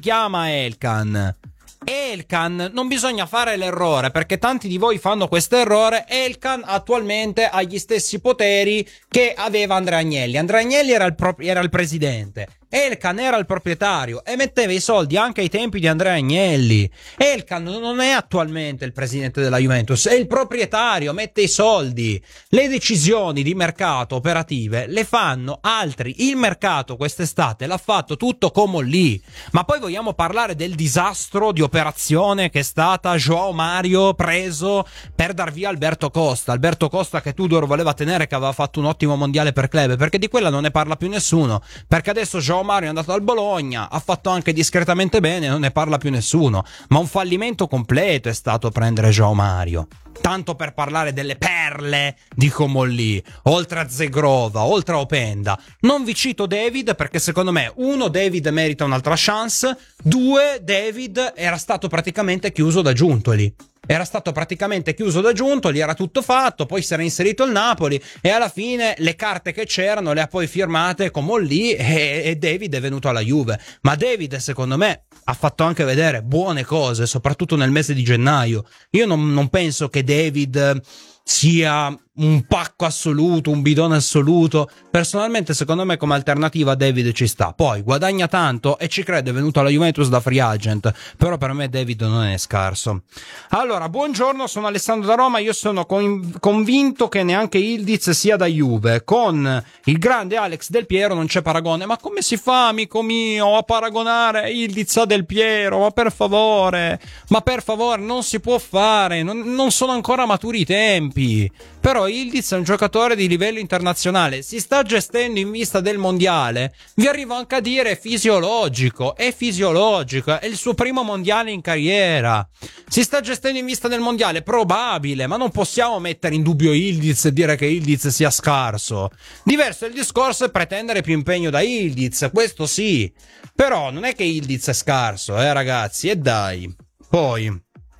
Elkan, non bisogna fare l'errore, perché tanti di voi fanno questo errore. Elkan attualmente ha gli stessi poteri che aveva Andrea Agnelli. Andrea Agnelli era il presidente, Elkan era il proprietario e metteva i soldi anche ai tempi di Andrea Agnelli. Elkan non è attualmente il presidente della Juventus, è il proprietario, mette i soldi. Le decisioni di mercato operative le fanno altri. Il mercato quest'estate l'ha fatto tutto Comolli. Ma poi vogliamo parlare del disastro di operazione che è stata João Mario preso per dar via Alberto Costa, che Tudor voleva tenere, che aveva fatto un ottimo mondiale per club, perché di quella non ne parla più nessuno, perché adesso João Mario è andato al Bologna, ha fatto anche discretamente bene, non ne parla più nessuno. Ma un fallimento completo è stato prendere João Mario. Tanto per parlare delle perle di Comolli, oltre a Zegrova, oltre a Openda. Non vi cito David, perché secondo me, 1, David merita un'altra chance, 2, David era stato praticamente chiuso da Giuntoli. Era tutto fatto, poi si era inserito il Napoli e alla fine le carte che c'erano le ha poi firmate Comolli e David è venuto alla Juve. Ma David, secondo me, ha fatto anche vedere buone cose, soprattutto nel mese di gennaio. Io non penso che David sia un pacco assoluto, un bidone assoluto. Personalmente, secondo me, come alternativa David ci sta. Poi guadagna tanto e ci crede, è venuto alla Juventus da free agent, però per me David non è scarso. Allora, buongiorno, sono Alessandro da Roma. Io sono convinto che neanche Ildiz sia da Juve. Con il grande Alex Del Piero non c'è paragone. Ma come si fa, amico mio, a paragonare Ildiz a Del Piero? Ma per favore, non si può fare, non sono ancora maturi i tempi. Però Ildiz è un giocatore di livello internazionale, si sta gestendo in vista del mondiale. Vi arrivo anche a dire è fisiologico, è il suo primo mondiale in carriera. Si sta gestendo in vista del mondiale, probabile, ma non possiamo mettere in dubbio Ildiz e dire che Ildiz sia scarso. Diverso è il discorso e pretendere più impegno da Ildiz, questo sì. Però non è che Ildiz è scarso, ragazzi, e dai. Poi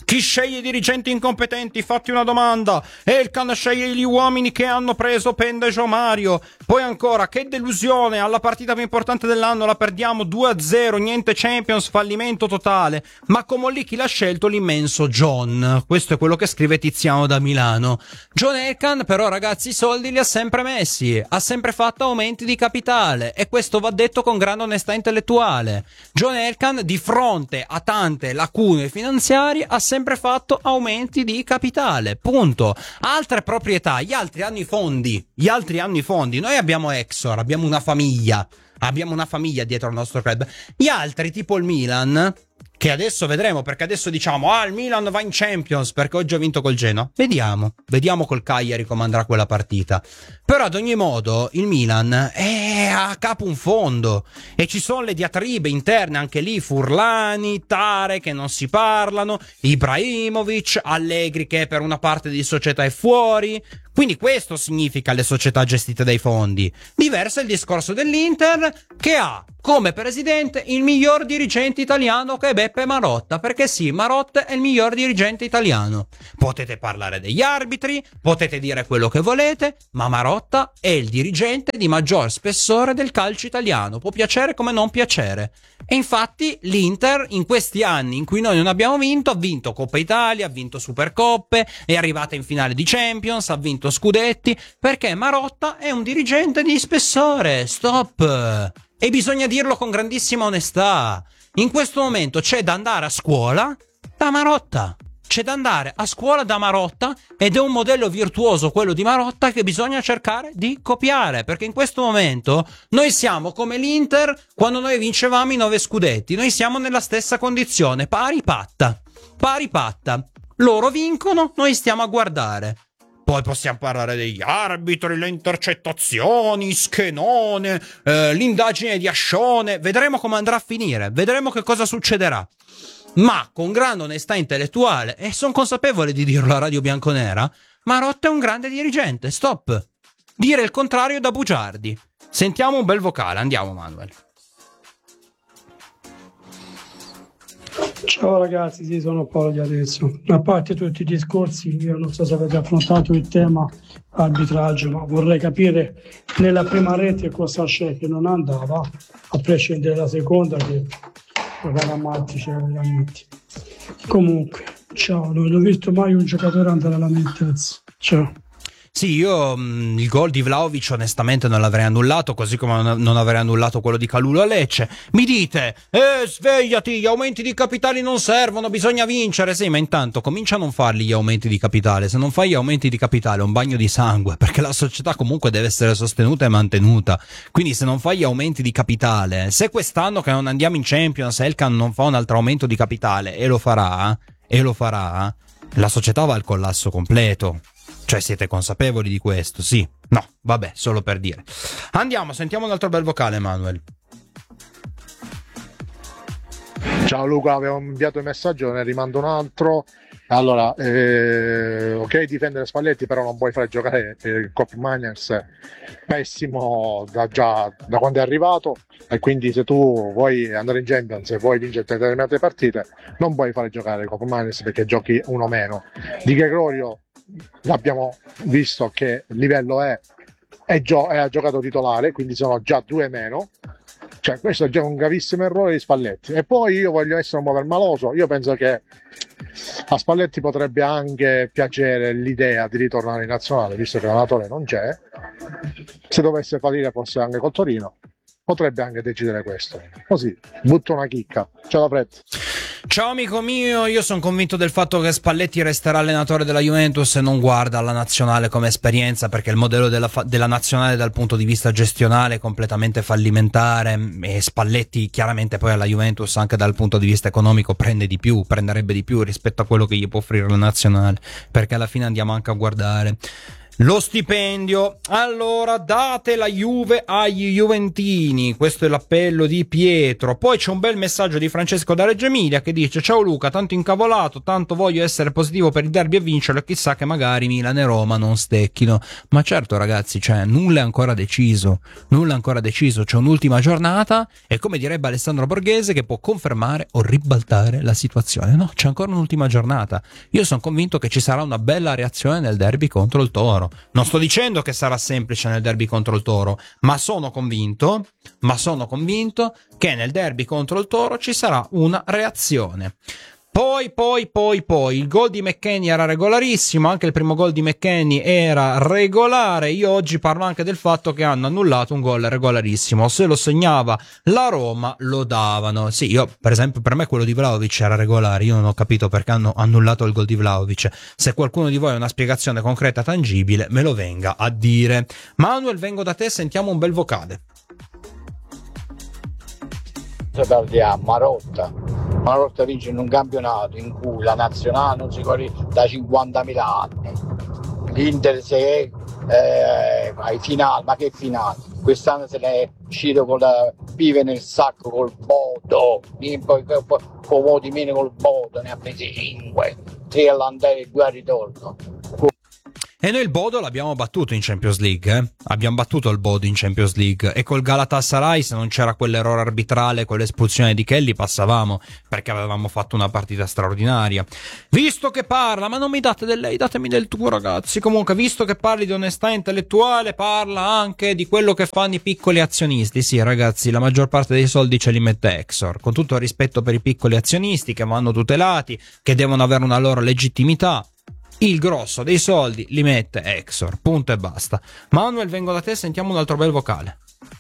Chi sceglie i dirigenti incompetenti? Fatti una domanda. Elkann sceglie gli uomini che hanno preso Pendejo Mario. Poi ancora, che delusione, alla partita più importante dell'anno la perdiamo 2-0, niente Champions, fallimento totale. Ma come lì chi l'ha scelto? L'immenso John. Questo è quello che scrive Tiziano da Milano. John Elkann però, ragazzi, i soldi li ha sempre messi, ha sempre fatto aumenti di capitale, e questo va detto con grande onestà intellettuale. John Elkann, di fronte a tante lacune finanziarie, ha sempre fatto aumenti di capitale, punto. Altre proprietà, gli altri hanno i fondi, noi abbiamo Exor, abbiamo una famiglia dietro al nostro club. Gli altri, tipo il Milan, che adesso vedremo, perché adesso diciamo il Milan va in Champions perché oggi ha vinto col Genoa. Vediamo col Cagliari come andrà quella partita. Però ad ogni modo il Milan è a capo un fondo e ci sono le diatribe interne anche lì, Furlani, Tare che non si parlano, Ibrahimovic, Allegri che per una parte di società è fuori. Quindi questo significa le società gestite dai fondi. Diverso è il discorso dell'Inter, che ha come presidente il miglior dirigente italiano, che è Beppe Marotta, perché sì, Marotta è il miglior dirigente italiano. Potete parlare degli arbitri, potete dire quello che volete, ma Marotta è il dirigente di maggior spessore del calcio italiano, può piacere come non piacere. E infatti l'Inter in questi anni in cui noi non abbiamo vinto, ha vinto Coppa Italia, ha vinto Supercoppe, è arrivata in finale di Champions, ha vinto scudetti, perché Marotta è un dirigente di spessore. Stop! E bisogna dirlo con grandissima onestà. In questo momento c'è da andare a scuola da Marotta. C'è da andare a scuola da Marotta, ed è un modello virtuoso quello di Marotta che bisogna cercare di copiare, perché in questo momento noi siamo come l'Inter quando noi vincevamo i 9 scudetti. Noi siamo nella stessa condizione, pari patta. Loro vincono, noi stiamo a guardare. Poi possiamo parlare degli arbitri, le intercettazioni, Schenone, l'indagine di Ascione. Vedremo come andrà a finire, vedremo che cosa succederà. Ma con grande onestà intellettuale, e sono consapevole di dirlo a Radio Bianconera, Marotta è un grande dirigente. Stop. Dire il contrario da bugiardi. Sentiamo un bel vocale, andiamo Manuel. Ciao ragazzi, sì, sono Paolo di adesso. A parte tutti i discorsi, io non so se avete affrontato il tema arbitraggio, ma vorrei capire nella prima rete cosa c'è che non andava, a prescindere dalla seconda che era Matti, c'era veramente. Comunque, ciao, non ho visto mai un giocatore andare a lamentarsi. Ciao. Sì, io il gol di Vlahovic onestamente non l'avrei annullato, così come non avrei annullato quello di Kalulu a Lecce. Mi dite, svegliati, gli aumenti di capitali non servono, bisogna vincere. Sì, ma intanto comincia a non farli gli aumenti di capitale. Se non fai gli aumenti di capitale è un bagno di sangue, perché la società comunque deve essere sostenuta e mantenuta. Quindi se non fai gli aumenti di capitale, se quest'anno che non andiamo in Champions Elkann non fa un altro aumento di capitale, e lo farà, la società va al collasso completo. Cioè, siete consapevoli di questo? Sì? No? Vabbè, solo per dire. Andiamo, sentiamo un altro bel vocale, Manuel. Ciao Luca, avevo inviato il messaggio, ne rimando un altro. Allora, ok difendere Spalletti, però non puoi fare giocare il Kopp Mainers, pessimo da quando è arrivato, e quindi se tu vuoi andare in Champions e vuoi vincere determinate partite, non puoi fare giocare il Kopp Mainers perché giochi uno meno. Di Gregorio abbiamo visto che livello è ha giocato titolare, quindi sono già 2 meno. Cioè, questo è già un gravissimo errore di Spalletti. E poi io voglio essere un po' permaloso, io penso che a Spalletti potrebbe anche piacere l'idea di ritornare in nazionale, visto che l'allenatore non c'è. Se dovesse fallire forse anche col Torino, potrebbe anche decidere questo. Così, butto una chicca. Ciao da Fred. Ciao amico mio, io sono convinto del fatto che Spalletti resterà allenatore della Juventus e non guarda alla nazionale come esperienza, perché il modello della nazionale dal punto di vista gestionale è completamente fallimentare, e Spalletti chiaramente poi alla Juventus anche dal punto di vista economico prenderebbe di più rispetto a quello che gli può offrire la nazionale, perché alla fine andiamo anche a guardare Lo stipendio. Allora, date la Juve agli juventini. Questo è l'appello di Pietro. Poi c'è un bel messaggio di Francesco da Reggio Emilia che dice: ciao Luca, tanto incavolato, tanto voglio essere positivo per il derby e vincerlo, e chissà che magari Milan e Roma non stecchino. Ma certo ragazzi, cioè, nulla è ancora deciso. C'è un'ultima giornata e, come direbbe Alessandro Borghese, che può confermare o ribaltare la situazione. No, c'è ancora un'ultima giornata. Io sono convinto che ci sarà una bella reazione nel derby contro il Toro. Non sto dicendo che sarà semplice nel derby contro il Toro, ma sono convinto che nel derby contro il Toro ci sarà una reazione. Poi, il gol di McKennie era regolarissimo, anche il primo gol di McKennie era regolare. Io oggi parlo anche del fatto che hanno annullato un gol regolarissimo. Se lo segnava la Roma, lo davano. Sì, io, per esempio, per me quello di Vlahovic era regolare. Io non ho capito perché hanno annullato il gol di Vlahovic. Se qualcuno di voi ha una spiegazione concreta, tangibile, me lo venga a dire. Manuel, vengo da te, sentiamo un bel vocale. Parliamo, Marotta vince in un campionato in cui la nazionale non si corre da 50.000 anni. L'Inter se è ai finali, ma che finale? Quest'anno se ne è uscito con la pive nel sacco col Bodo, poi di meno col Bodo, ne ha presi 5, 3 all'andata e 2 al ritorno. E noi il Bodo l'abbiamo battuto in Champions League, Abbiamo battuto il Bodo in Champions League, e col Galatasaray, se non c'era quell'errore arbitrale con l'espulsione di Kelly, passavamo, perché avevamo fatto una partita straordinaria. Visto che parla, ma non mi date del lei, datemi del tuo ragazzi. Comunque, visto che parli di onestà intellettuale, parla anche di quello che fanno i piccoli azionisti. Sì ragazzi, la maggior parte dei soldi ce li mette Exor, con tutto il rispetto per i piccoli azionisti che vanno tutelati, che devono avere una loro legittimità. Il grosso dei soldi li mette Exor, punto e basta. Manuel, vengo da te, sentiamo un altro bel vocale.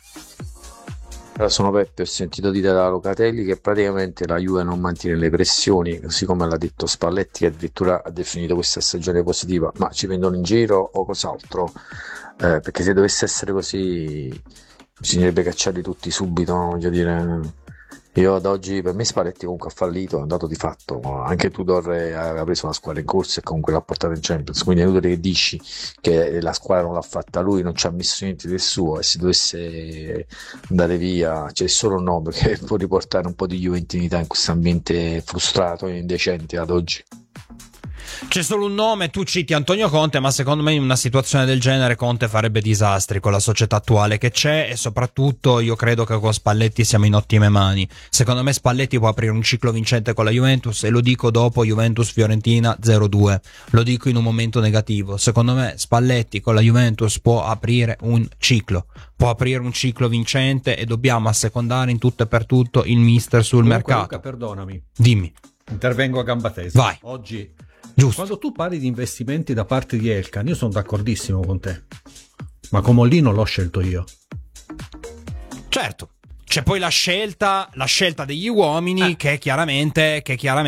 Sono Peppe, ho sentito dire da Locatelli che praticamente la Juve non mantiene le pressioni, così come l'ha detto Spalletti, che addirittura ha definito questa stagione positiva. Ma ci prendono in giro o cos'altro? Perché se dovesse essere così bisognerebbe cacciarli tutti subito, no? Voglio dire, io ad oggi, per me Spalletti comunque ha fallito, è andato di fatto. Anche Tudor aveva preso una squadra in corsa e comunque l'ha portata in Champions, quindi è inutile che dici che la squadra non l'ha fatta lui, non ci ha messo niente del suo, e se dovesse andare via c'è solo un nome che può riportare un po' di juventinità in questo ambiente frustrato e indecente ad oggi. C'è solo un nome, tu citi Antonio Conte, ma secondo me in una situazione del genere Conte farebbe disastri con la società attuale che c'è, e soprattutto io credo che con Spalletti siamo in ottime mani. Secondo me Spalletti può aprire un ciclo vincente con la Juventus, e lo dico dopo Juventus-Fiorentina 0-2, lo dico in un momento negativo. Secondo me Spalletti con la Juventus può aprire un ciclo vincente, e dobbiamo assecondare in tutto e per tutto il mister sul mercato. Luca, perdonami, dimmi, intervengo a gamba tesa. Vai. Oggi, giusto, quando tu parli di investimenti da parte di Elkann, io sono d'accordissimo con te, ma Comolli non l'ho scelto io. Certo, c'è poi la scelta degli uomini che chiaramente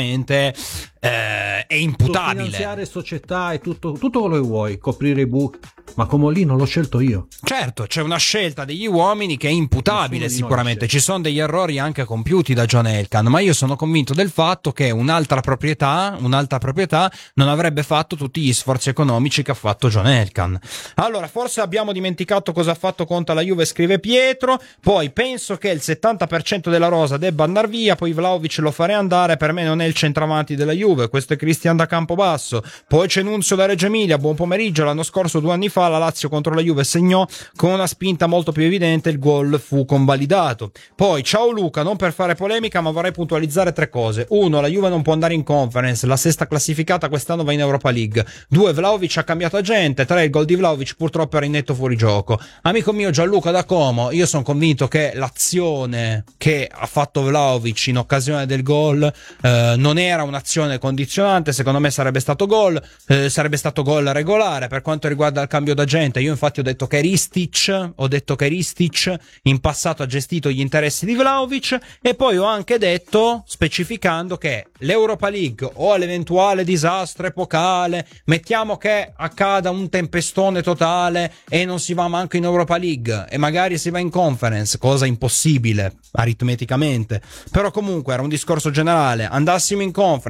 è imputabile. Finanziare società e tutto quello che vuoi, coprire i buchi, ma Comolli non l'ho scelto io. Certo, c'è una scelta degli uomini che è imputabile sicuramente, ci sono degli errori anche compiuti da John Elkann, ma io sono convinto del fatto che un'altra proprietà non avrebbe fatto tutti gli sforzi economici che ha fatto John Elkann. Allora, forse abbiamo dimenticato cosa ha fatto Conte alla Juve, scrive Pietro. Poi penso che il 70% della rosa debba andare via, poi Vlahovic lo farei andare, per me non è il centravanti della Juve, questo è Cristian da Campobasso. Poi c'è Nunzio da Reggio Emilia, buon pomeriggio. L'anno scorso, 2 anni fa, la Lazio contro la Juve segnò con una spinta molto più evidente, il gol fu convalidato. Poi ciao Luca, non per fare polemica ma vorrei puntualizzare 3 cose. 1, la Juve non può andare in Conference, la sesta classificata quest'anno va in Europa League. 2, Vlahovic ha cambiato agente. 3, il gol di Vlahovic purtroppo era in netto fuorigioco. Amico mio Gianluca da Como, io sono convinto che l'azione che ha fatto Vlahovic in occasione del gol non era un'azione condizionante, secondo me sarebbe stato gol regolare. Per quanto riguarda il cambio d'agente, io infatti ho detto che Ristic in passato ha gestito gli interessi di Vlahovic, e poi ho anche detto, specificando, che l'Europa League o l'eventuale disastro epocale, mettiamo che accada un tempestone totale e non si va manco in Europa League e magari si va in Conference, cosa impossibile aritmeticamente, però comunque era un discorso generale, andassimo in Conference o in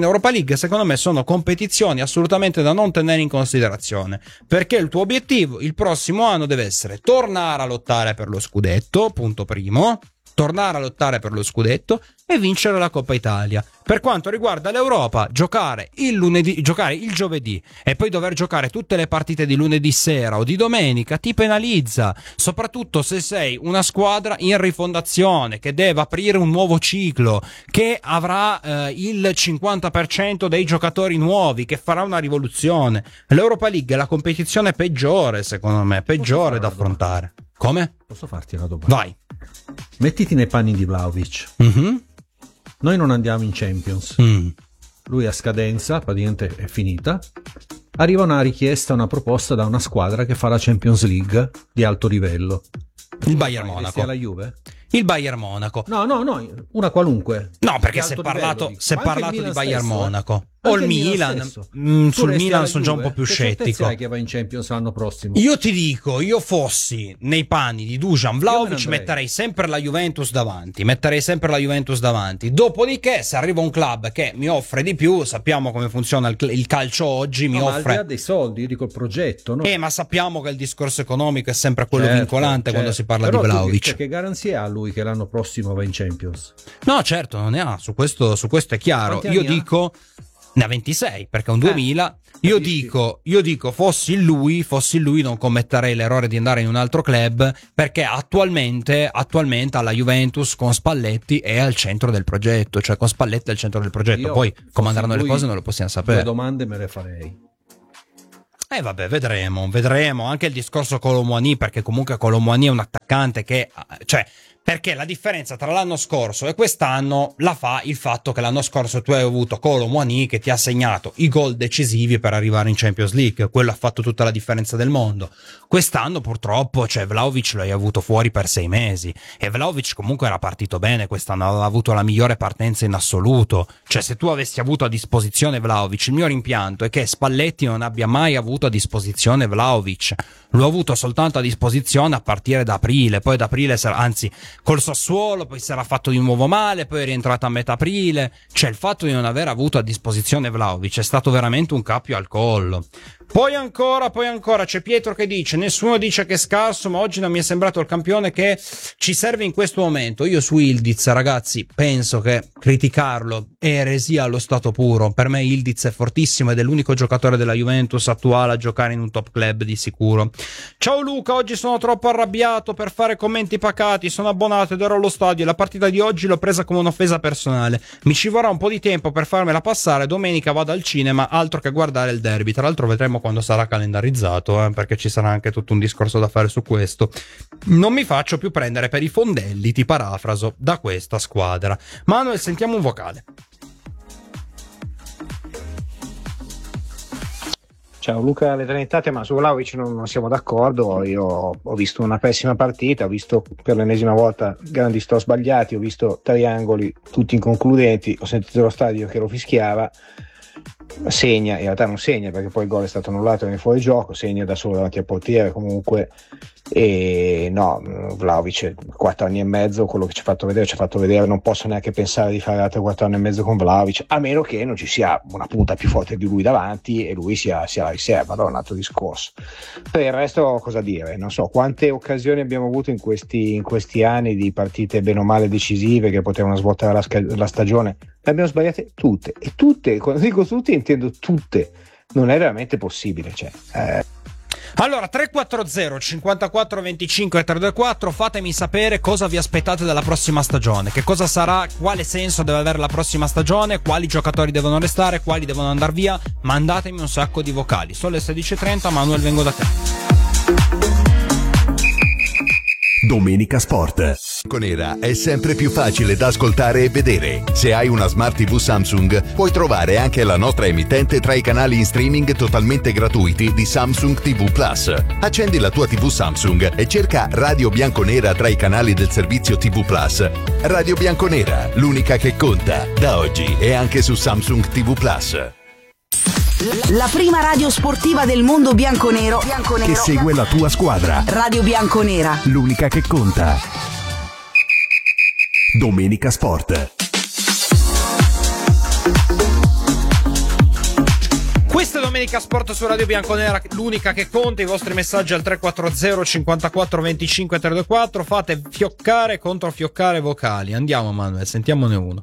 Europa League, secondo me sono competizioni assolutamente da non tenere in considerazione, perché il tuo obiettivo il prossimo anno deve essere tornare a lottare per lo scudetto, punto primo, tornare a lottare per lo scudetto e vincere la Coppa Italia. Per quanto riguarda l'Europa, giocare il giovedì e poi dover giocare tutte le partite di lunedì sera o di domenica ti penalizza, soprattutto se sei una squadra in rifondazione che deve aprire un nuovo ciclo, che avrà il 50% dei giocatori nuovi, che farà una rivoluzione. L'Europa League è la competizione peggiore, secondo me, peggiore da affrontare. Come? Posso farti una domanda? Vai. Mettiti nei panni di Vlahovic. Noi non andiamo in Champions. Lui a scadenza, praticamente è finita. Arriva una richiesta, una proposta da una squadra che fa la Champions League di alto livello. Il Bayern Monaco. La Juve? Il Bayern Monaco. No, una qualunque. No, perché si è parlato di Bayern Monaco. O il Milan. Sul Milan sono già un po' più scettico. Che va in Champions l'anno prossimo? Io ti dico, io fossi nei panni di Dusan Vlahovic, metterei sempre la Juventus davanti. Dopodiché, se arriva un club che mi offre di più, sappiamo come funziona il calcio oggi, mi offre. Ma ha dei soldi, io dico il progetto, no? Ma sappiamo che il discorso economico è sempre quello vincolante quando si parla di Vlahovic. Che garanzia ha lui che l'anno prossimo va in Champions? No, certo, non ne ha, su questo è chiaro. Io dico ne ha 26 perché è un 2000. Io dico fossi lui non commetterei l'errore di andare in un altro club, perché attualmente alla Juventus con Spalletti è al centro del progetto, cioè con Spalletti è al centro del progetto. Poi come andranno le cose non lo possiamo sapere. 2 domande me le farei. Vabbè, vedremo anche il discorso Colomboigny, perché comunque Colomboigny è un attaccante che, cioè, perché la differenza tra l'anno scorso e quest'anno la fa il fatto che l'anno scorso tu hai avuto Colomboigny che ti ha segnato i gol decisivi per arrivare in Champions League, quello ha fatto tutta la differenza del mondo. Quest'anno purtroppo, Vlahovic lo hai avuto fuori per 6 mesi e Vlahovic comunque era partito bene quest'anno, aveva avuto la migliore partenza in assoluto. Cioè, se tu avessi avuto a disposizione Vlahovic, il mio rimpianto è che Spalletti non abbia mai avuto a disposizione Vlahovic, l'ho avuto soltanto a disposizione a partire da aprile, poi da aprile anzi col Sassuolo, poi si era fatto di nuovo male, poi è rientrato a metà aprile. Cioè, il fatto di non aver avuto a disposizione Vlahovic è stato veramente un cappio al collo. Poi ancora c'è Pietro che dice: nessuno dice che è scarso, ma oggi non mi è sembrato il campione che ci serve in questo momento. Io su Ildiz, ragazzi, penso che criticarlo è eresia allo stato puro. Per me Ildiz è fortissimo ed è l'unico giocatore della Juventus attuale a giocare in un top club di sicuro. Ciao Luca, oggi sono troppo arrabbiato per fare commenti pacati, sono abbonato ed ero allo stadio, la partita di oggi l'ho presa come un'offesa personale, mi ci vorrà un po' di tempo per farmela passare, domenica vado al cinema, altro che guardare il derby. Tra l'altro vedremo quando sarà calendarizzato, perché ci sarà anche tutto un discorso da fare su questo. Non mi faccio più prendere per i fondelli, ti parafraso, da questa squadra. Manuel, sentiamo un vocale. Ciao Luca Le Trinitate, ma su Vlahovic non siamo d'accordo. Io ho visto una pessima partita, ho visto per l'ennesima volta grandi sto sbagliati, ho visto triangoli tutti inconcludenti, ho sentito lo stadio che lo fischiava. Segna, in realtà non segna perché poi il gol è stato annullato e è fuori gioco, segna da solo davanti al portiere comunque. E no, Vlahovic 4 anni e mezzo, quello che ci ha fatto vedere, non posso neanche pensare di fare altri 4 anni e mezzo con Vlahovic, a meno che non ci sia una punta più forte di lui davanti e lui sia la riserva, allora è un altro discorso. Per il resto cosa dire, non so quante occasioni abbiamo avuto in questi anni di partite bene o male decisive che potevano svoltare la stagione, le abbiamo sbagliate tutte, e tutte, quando dico tutte intendo tutte, non è veramente possibile, Allora 340 54 25 324, fatemi sapere cosa vi aspettate dalla prossima stagione, che cosa sarà, quale senso deve avere la prossima stagione, quali giocatori devono restare, quali devono andare via. Mandatemi un sacco di vocali. Sono le 16:30, Manuel, vengo da te. Domenica Sport. Bianconera è sempre più facile da ascoltare e vedere. Se hai una Smart TV Samsung, puoi trovare anche la nostra emittente tra i canali in streaming totalmente gratuiti di Samsung TV Plus. Accendi la tua TV Samsung e cerca Radio Bianconera tra i canali del servizio TV Plus. Radio Bianconera, l'unica che conta, da oggi e anche su Samsung TV Plus. La prima radio sportiva del mondo bianconero che segue la tua squadra. Radio Bianconera, l'unica che conta. Domenica Sport. Domenica Sport su Radio Bianconera, l'unica che conta. I vostri messaggi al 340 54 25 324. Fate fioccare e controfioccare vocali. Andiamo Manuel, sentiamone uno.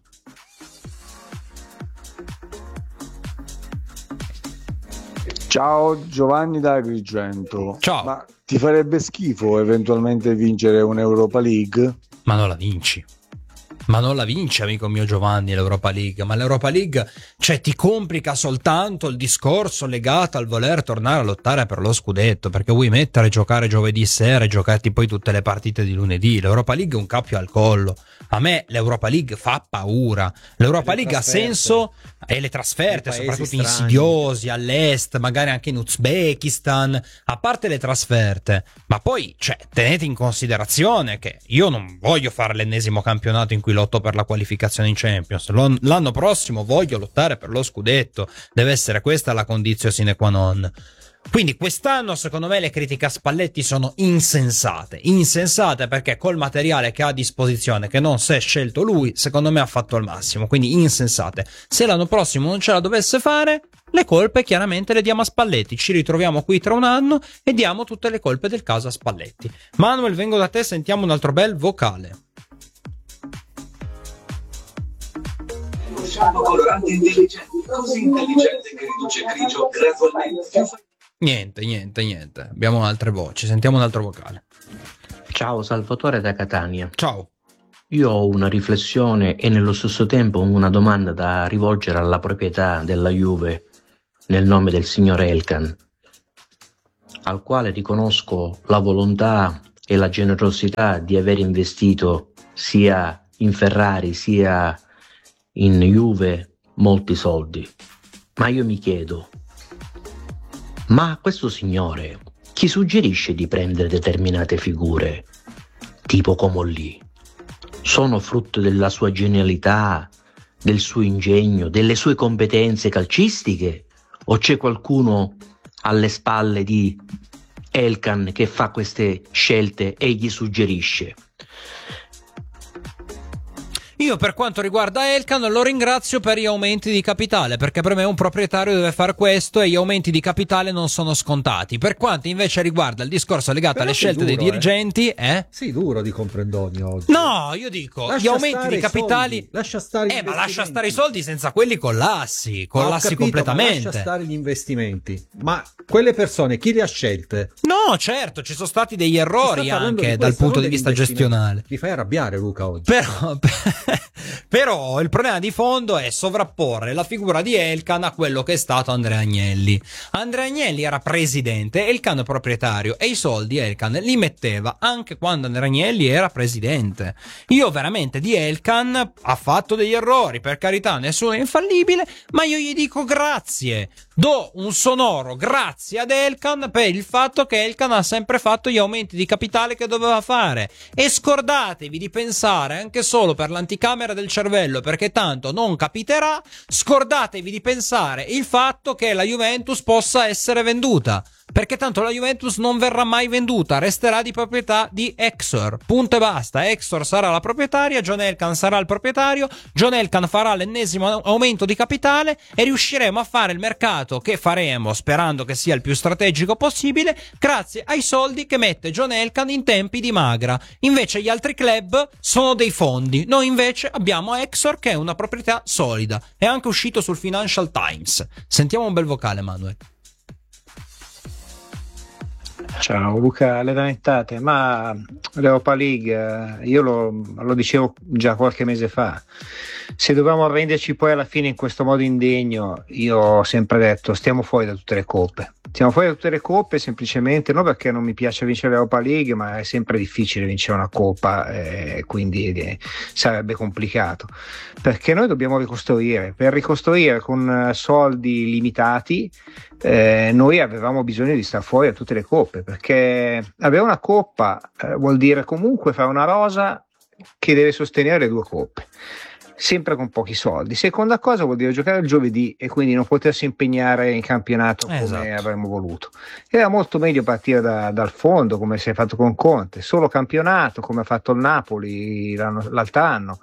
Ciao Giovanni da Agrigento. Ciao. Ma ti farebbe schifo eventualmente vincere un'Europa League? Ma non la vinci. Ma non la vince, amico mio Giovanni, l'Europa League. Ma l'Europa League, cioè, ti complica soltanto il discorso legato al voler tornare a lottare per lo scudetto, perché vuoi mettere a giocare giovedì sera e giocarti poi tutte le partite di lunedì. L'Europa League è un cappio al collo. A me l'Europa League fa paura. L'Europa League ha senso, e le trasferte, soprattutto insidiosi all'est, magari anche in Uzbekistan, a parte le trasferte. Ma poi, cioè, tenete in considerazione che io non voglio fare l'ennesimo campionato in cui lotto per la qualificazione in Champions. L'anno prossimo voglio lottare per lo scudetto. Deve essere questa la condizio sine qua non. Quindi quest'anno secondo me le critiche a Spalletti sono insensate perché col materiale che ha a disposizione, che non si è scelto lui, secondo me ha fatto il massimo, quindi insensate. Se l'anno prossimo non ce la dovesse fare, le colpe chiaramente le diamo a Spalletti, ci ritroviamo qui tra un anno e diamo tutte le colpe del caso a Spalletti. Manuel, vengo da te, sentiamo un altro bel vocale. Colorante intelligente, così intelligente che riduce grigio gradualmente. Niente. Abbiamo altre voci. Sentiamo un altro vocale. Ciao, Salvatore da Catania. Ciao. Io ho una riflessione e nello stesso tempo una domanda da rivolgere alla proprietà della Juve nel nome del signor Elkan, al quale riconosco la volontà e la generosità di aver investito sia in Ferrari sia in Juve molti soldi. Ma io mi chiedo, ma questo signore chi suggerisce di prendere determinate figure tipo Comolli? Sono frutto della sua genialità, del suo ingegno, delle sue competenze calcistiche, o c'è qualcuno alle spalle di Elkan che fa queste scelte e gli suggerisce? Io per quanto riguarda Elkan lo ringrazio per gli aumenti di capitale, perché per me un proprietario deve fare questo e gli aumenti di capitale non sono scontati. Per quanto invece riguarda il discorso legato alle scelte dei dirigenti, Sì, duro di Comprendoni oggi. No, io dico, gli aumenti di capitali... Lascia stare ma lascia stare i soldi, senza quelli collassi completamente. Lascia stare gli investimenti. Ma quelle persone, chi le ha scelte? No, certo, ci sono stati degli errori anche dal punto di vista gestionale. Mi fai arrabbiare, Luca, oggi. Però il problema di fondo è sovrapporre la figura di Elkan a quello che è stato Andrea Agnelli. Andrea Agnelli era presidente, Elkan proprietario, e i soldi Elkan li metteva anche quando Andrea Agnelli era presidente. Io veramente di Elkan ha fatto degli errori, per carità, nessuno è infallibile, ma io gli dico grazie. Do un sonoro grazie ad Elkan per il fatto che Elkan ha sempre fatto gli aumenti di capitale che doveva fare. E scordatevi di pensare, anche solo per l'anticamera del cervello, perché tanto non capiterà, scordatevi di pensare il fatto che la Juventus possa essere venduta, perché tanto la Juventus non verrà mai venduta, resterà di proprietà di Exor, punto e basta. Exor sarà la proprietaria, John Elkann sarà il proprietario, John Elkann farà l'ennesimo aumento di capitale e riusciremo a fare il mercato che faremo, sperando che sia il più strategico possibile, grazie ai soldi che mette John Elkann in tempi di magra. Invece gli altri club sono dei fondi, noi invece abbiamo Exor che è una proprietà solida, è anche uscito sul Financial Times. Sentiamo un bel vocale, Manuel. Ciao Luca, le lamentate, ma l'Europa League, io lo dicevo già qualche mese fa, se dovevamo arrenderci poi alla fine in questo modo indegno, io ho sempre detto stiamo fuori da tutte le coppe. Stiamo fuori da tutte le coppe semplicemente non perché non mi piace vincere l'Europa League, ma è sempre difficile vincere una coppa, quindi sarebbe complicato, perché noi dobbiamo ricostruire. Per ricostruire con soldi limitati noi avevamo bisogno di star fuori da tutte le coppe, perché avere una coppa vuol dire comunque fare una rosa che deve sostenere le due coppe, sempre con pochi soldi. Seconda cosa vuol dire giocare il giovedì e quindi non potersi impegnare in campionato come avremmo voluto. Era molto meglio partire dal fondo, come si è fatto con Conte, solo campionato come ha fatto il Napoli l'altro anno,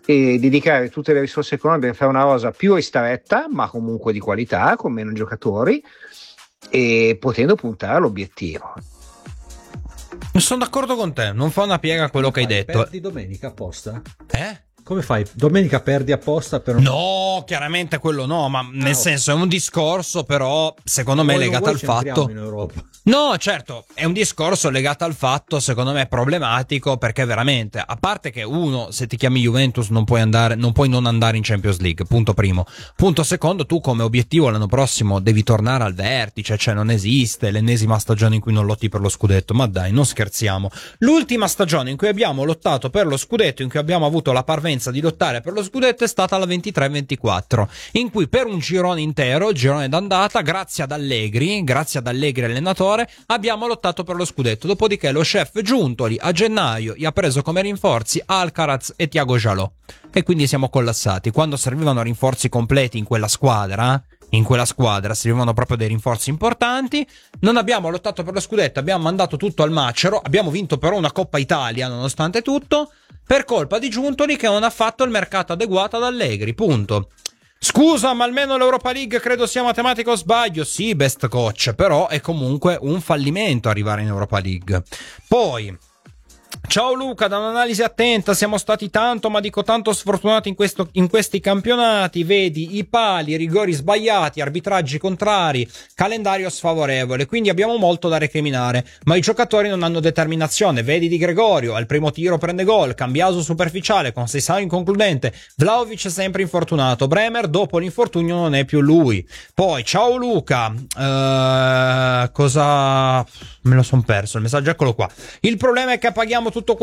e dedicare tutte le risorse economiche per fare una rosa più ristretta, ma comunque di qualità, con meno giocatori, e potendo puntare all'obiettivo. Sono d'accordo con te, non fa una piega quello che hai detto. Perdi domenica apposta? Come fai? Domenica perdi apposta per un... No, chiaramente quello no, ma nel senso è un discorso però secondo me legato al fatto... in Europa. No, certo, è un discorso legato al fatto, secondo me problematico, perché veramente, a parte che uno, se ti chiami Juventus non puoi non andare in Champions League, punto primo. Punto secondo, tu come obiettivo l'anno prossimo devi tornare al vertice, cioè non esiste l'ennesima stagione in cui non lotti per lo scudetto, ma dai, non scherziamo. L'ultima stagione in cui abbiamo lottato per lo scudetto, in cui abbiamo avuto la parvenza di lottare per lo scudetto, è stata la 23-24, in cui per un girone intero, girone d'andata, grazie ad Allegri allenatore, abbiamo lottato per lo scudetto. Dopodiché lo chef Giuntoli a gennaio gli ha preso come rinforzi Alcaraz e Thiago Jalò e quindi siamo collassati. Quando servivano rinforzi completi in quella squadra servivano proprio dei rinforzi importanti, non abbiamo lottato per lo scudetto, abbiamo mandato tutto al macero, abbiamo vinto però una Coppa Italia nonostante tutto per colpa di Giuntoli che non ha fatto il mercato adeguato ad Allegri, punto. Scusa, ma almeno l'Europa League credo sia matematico o sbaglio? Sì, best coach, però è comunque un fallimento arrivare in Europa League. Poi, ciao Luca, da un'analisi attenta, siamo stati tanto, ma dico tanto sfortunati in questi campionati, vedi i pali, rigori sbagliati, arbitraggi contrari, calendario sfavorevole, quindi abbiamo molto da recriminare, ma i giocatori non hanno determinazione, vedi Di Gregorio, al primo tiro prende gol, Cambiaso superficiale, Conceição inconcludente, Vlahovic sempre infortunato, Bremer dopo l'infortunio non è più lui. Poi, ciao Luca, cosa... me lo son perso, il messaggio eccolo qua, il problema è che paghiamo tutto